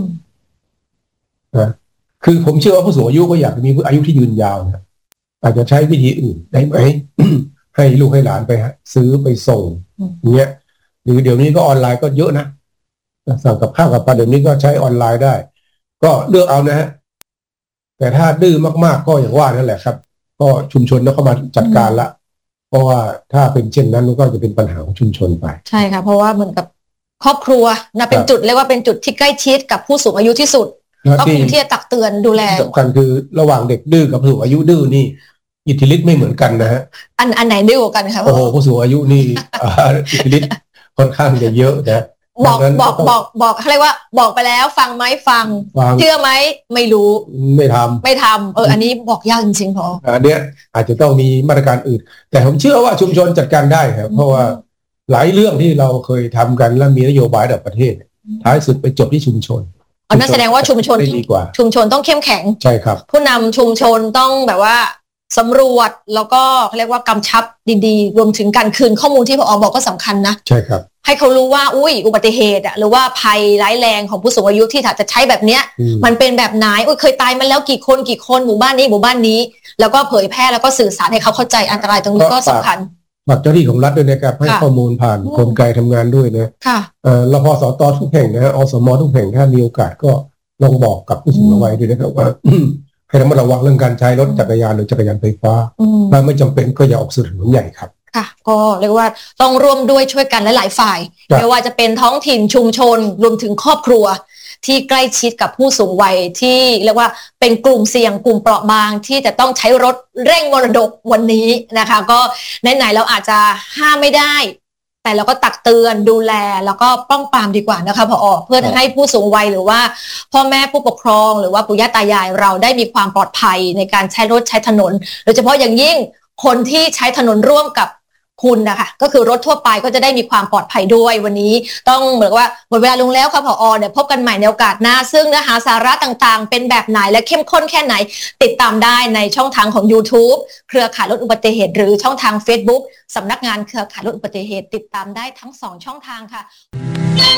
นะคือผมเชื่อว่าผู้สูงอายุก็อยากมีอายุที่ยืนยาวนะอาจจะใช้วิธีอื่นได้ไหม ให้ลูกให้หลานไปซื้อไปส่งอย่างเงี้ยหรือเดี๋ยวนี้ก็ออนไลน์ก็เยอะนะสั่งกับข้าวกับปลาเดี๋ยวนี้ก็ใช้ออนไลน์ได้ ก็เลือกเอานะฮะแต่ถ้าดื้อมากๆก็อย่างว่านั่นแหละครับก็ชุมชนต้องเข้ามาจัดการละเพราะว่าถ้าเป็นเช่นนั้นมันก็จะเป็นปัญหาของชุมชนไปใช่ค่ะเพราะว่าเหมือนกับครอบครัวนะเป็นจุดเรียกว่าเป็นจุดที่ใกล้ชิดกับผู้สูงอายุที่สุดก็ควรที่จะตักเตือนดูแลสำคัญคือระหว่างเด็กดื้อกับผู้สูงอายุดื้อนี่อิทธิฤทธิ์ไม่เหมือนกันนะฮะอันอันไหนดื้อกว่ากันคะโอ้โหผู้สูงอายุนี่อิทธิฤทธิ์ค่อนข้างจะเยอะนะบอกบอกบอกบอกเขาเรียกว่าบอกไปแล้วฟังไหมฟังเชื่อไหมไม่รู้ไม่ทำไม่ทำเอออันนี้บอกยากจริงๆพออันเนี้ยอาจจะต้องมีมาตรการอื่นแต่ผมเชื่อว่าชุมชนจัดการได้ครับเพราะว่าหลายเรื่องที่เราเคยทำกันและมีนโยบายระดับประเทศท้ายสุดไปจบที่ชุมชนอันนั้นแสดงว่าชุมชนชุมชนต้องเข้มแข็งใช่ครับผู้นำชุมชนต้องแบบว่าสำรวจแล้วก็เขาเรียกว่ากำชับดีๆรวมถึงการคืนข้อมูลที่ผอ.บอกก็สำคัญนะใช่ครับให้เขารู้ว่าอุ้ยอุบัติเหตุอะหรือว่าภัยร้ายแรงของผู้สูงอายุที่ถ้าจะใช้แบบเนี้ยมันเป็นแบบไหนอุ้ยเคยตายมาแล้วกี่คนกี่คนหมู่บ้านนี้หมู่บ้านนี้แล้วก็เผยแพร่แล้วก็สื่อสารให้เขาเข้าใจอันตรายตรงนี้ก็สำคัญฝากเจ้าหน้าที่ของรัฐด้วยนะครับให้ข้อมูลผ่านกรมการทำงานด้วยนะค่ะเอ่อรพสตทุกแห่งนะอสมทุกแห่งถ้ามีโอกาสก็ลองบอกกับผู้สูงวัยด้วยนะครับว่าให้ระมัดระวังเรื่องการใช้รถจักรยานหรือจักรยานไฟฟ้าถ้าไม่จำเป็นก็อย่าออกสู่ถนนใหญ่ครับค่ะก็เรียกว่าต้องร่วมด้วยช่วยกันหลายๆฝ่ายไม่ว่าจะเป็นท้องถิ่นชุมชนรวมถึงครอบครัวที่ใกล้ชิดกับผู้สูงวัยที่เรียกว่าเป็นกลุ่มเสี่ยงกลุ่มเปราะบางที่จะต้องใช้รถเร่งมรดกวันนี้นะคะก็ไหนๆเราอาจจะห้ามไม่ได้แต่เราก็ตักเตือนดูแลแล้วก็ป้องปรามดีกว่านะคะผอ.เพื่อให้ผู้สูงวัยหรือว่าพ่อแม่ผู้ปกครองหรือว่าปู่ย่าตายายเราได้มีความปลอดภัยในการใช้รถใช้ถนนโดยเฉพาะอย่างยิ่งคนที่ใช้ถนนร่วมกับคุณนะคะก็คือรถทั่วไปก็จะได้มีความปลอดภัยด้วยวันนี้ต้องเหมือนว่าหมดเวลาลงแล้วค่ะผอ.เนี่ยพบกันใหม่ในโอกาสหน้าซึ่งเนื้อหาสาระต่างๆเป็นแบบไหนและเข้มข้นแค่ไหนติดตามได้ในช่องทางของ YouTube เครือข่ายลดอุบัติเหตุหรือช่องทาง Facebook สำนักงานเครือข่ายลดอุบัติเหตุติดตามได้ทั้งสองช่องทางค่ะ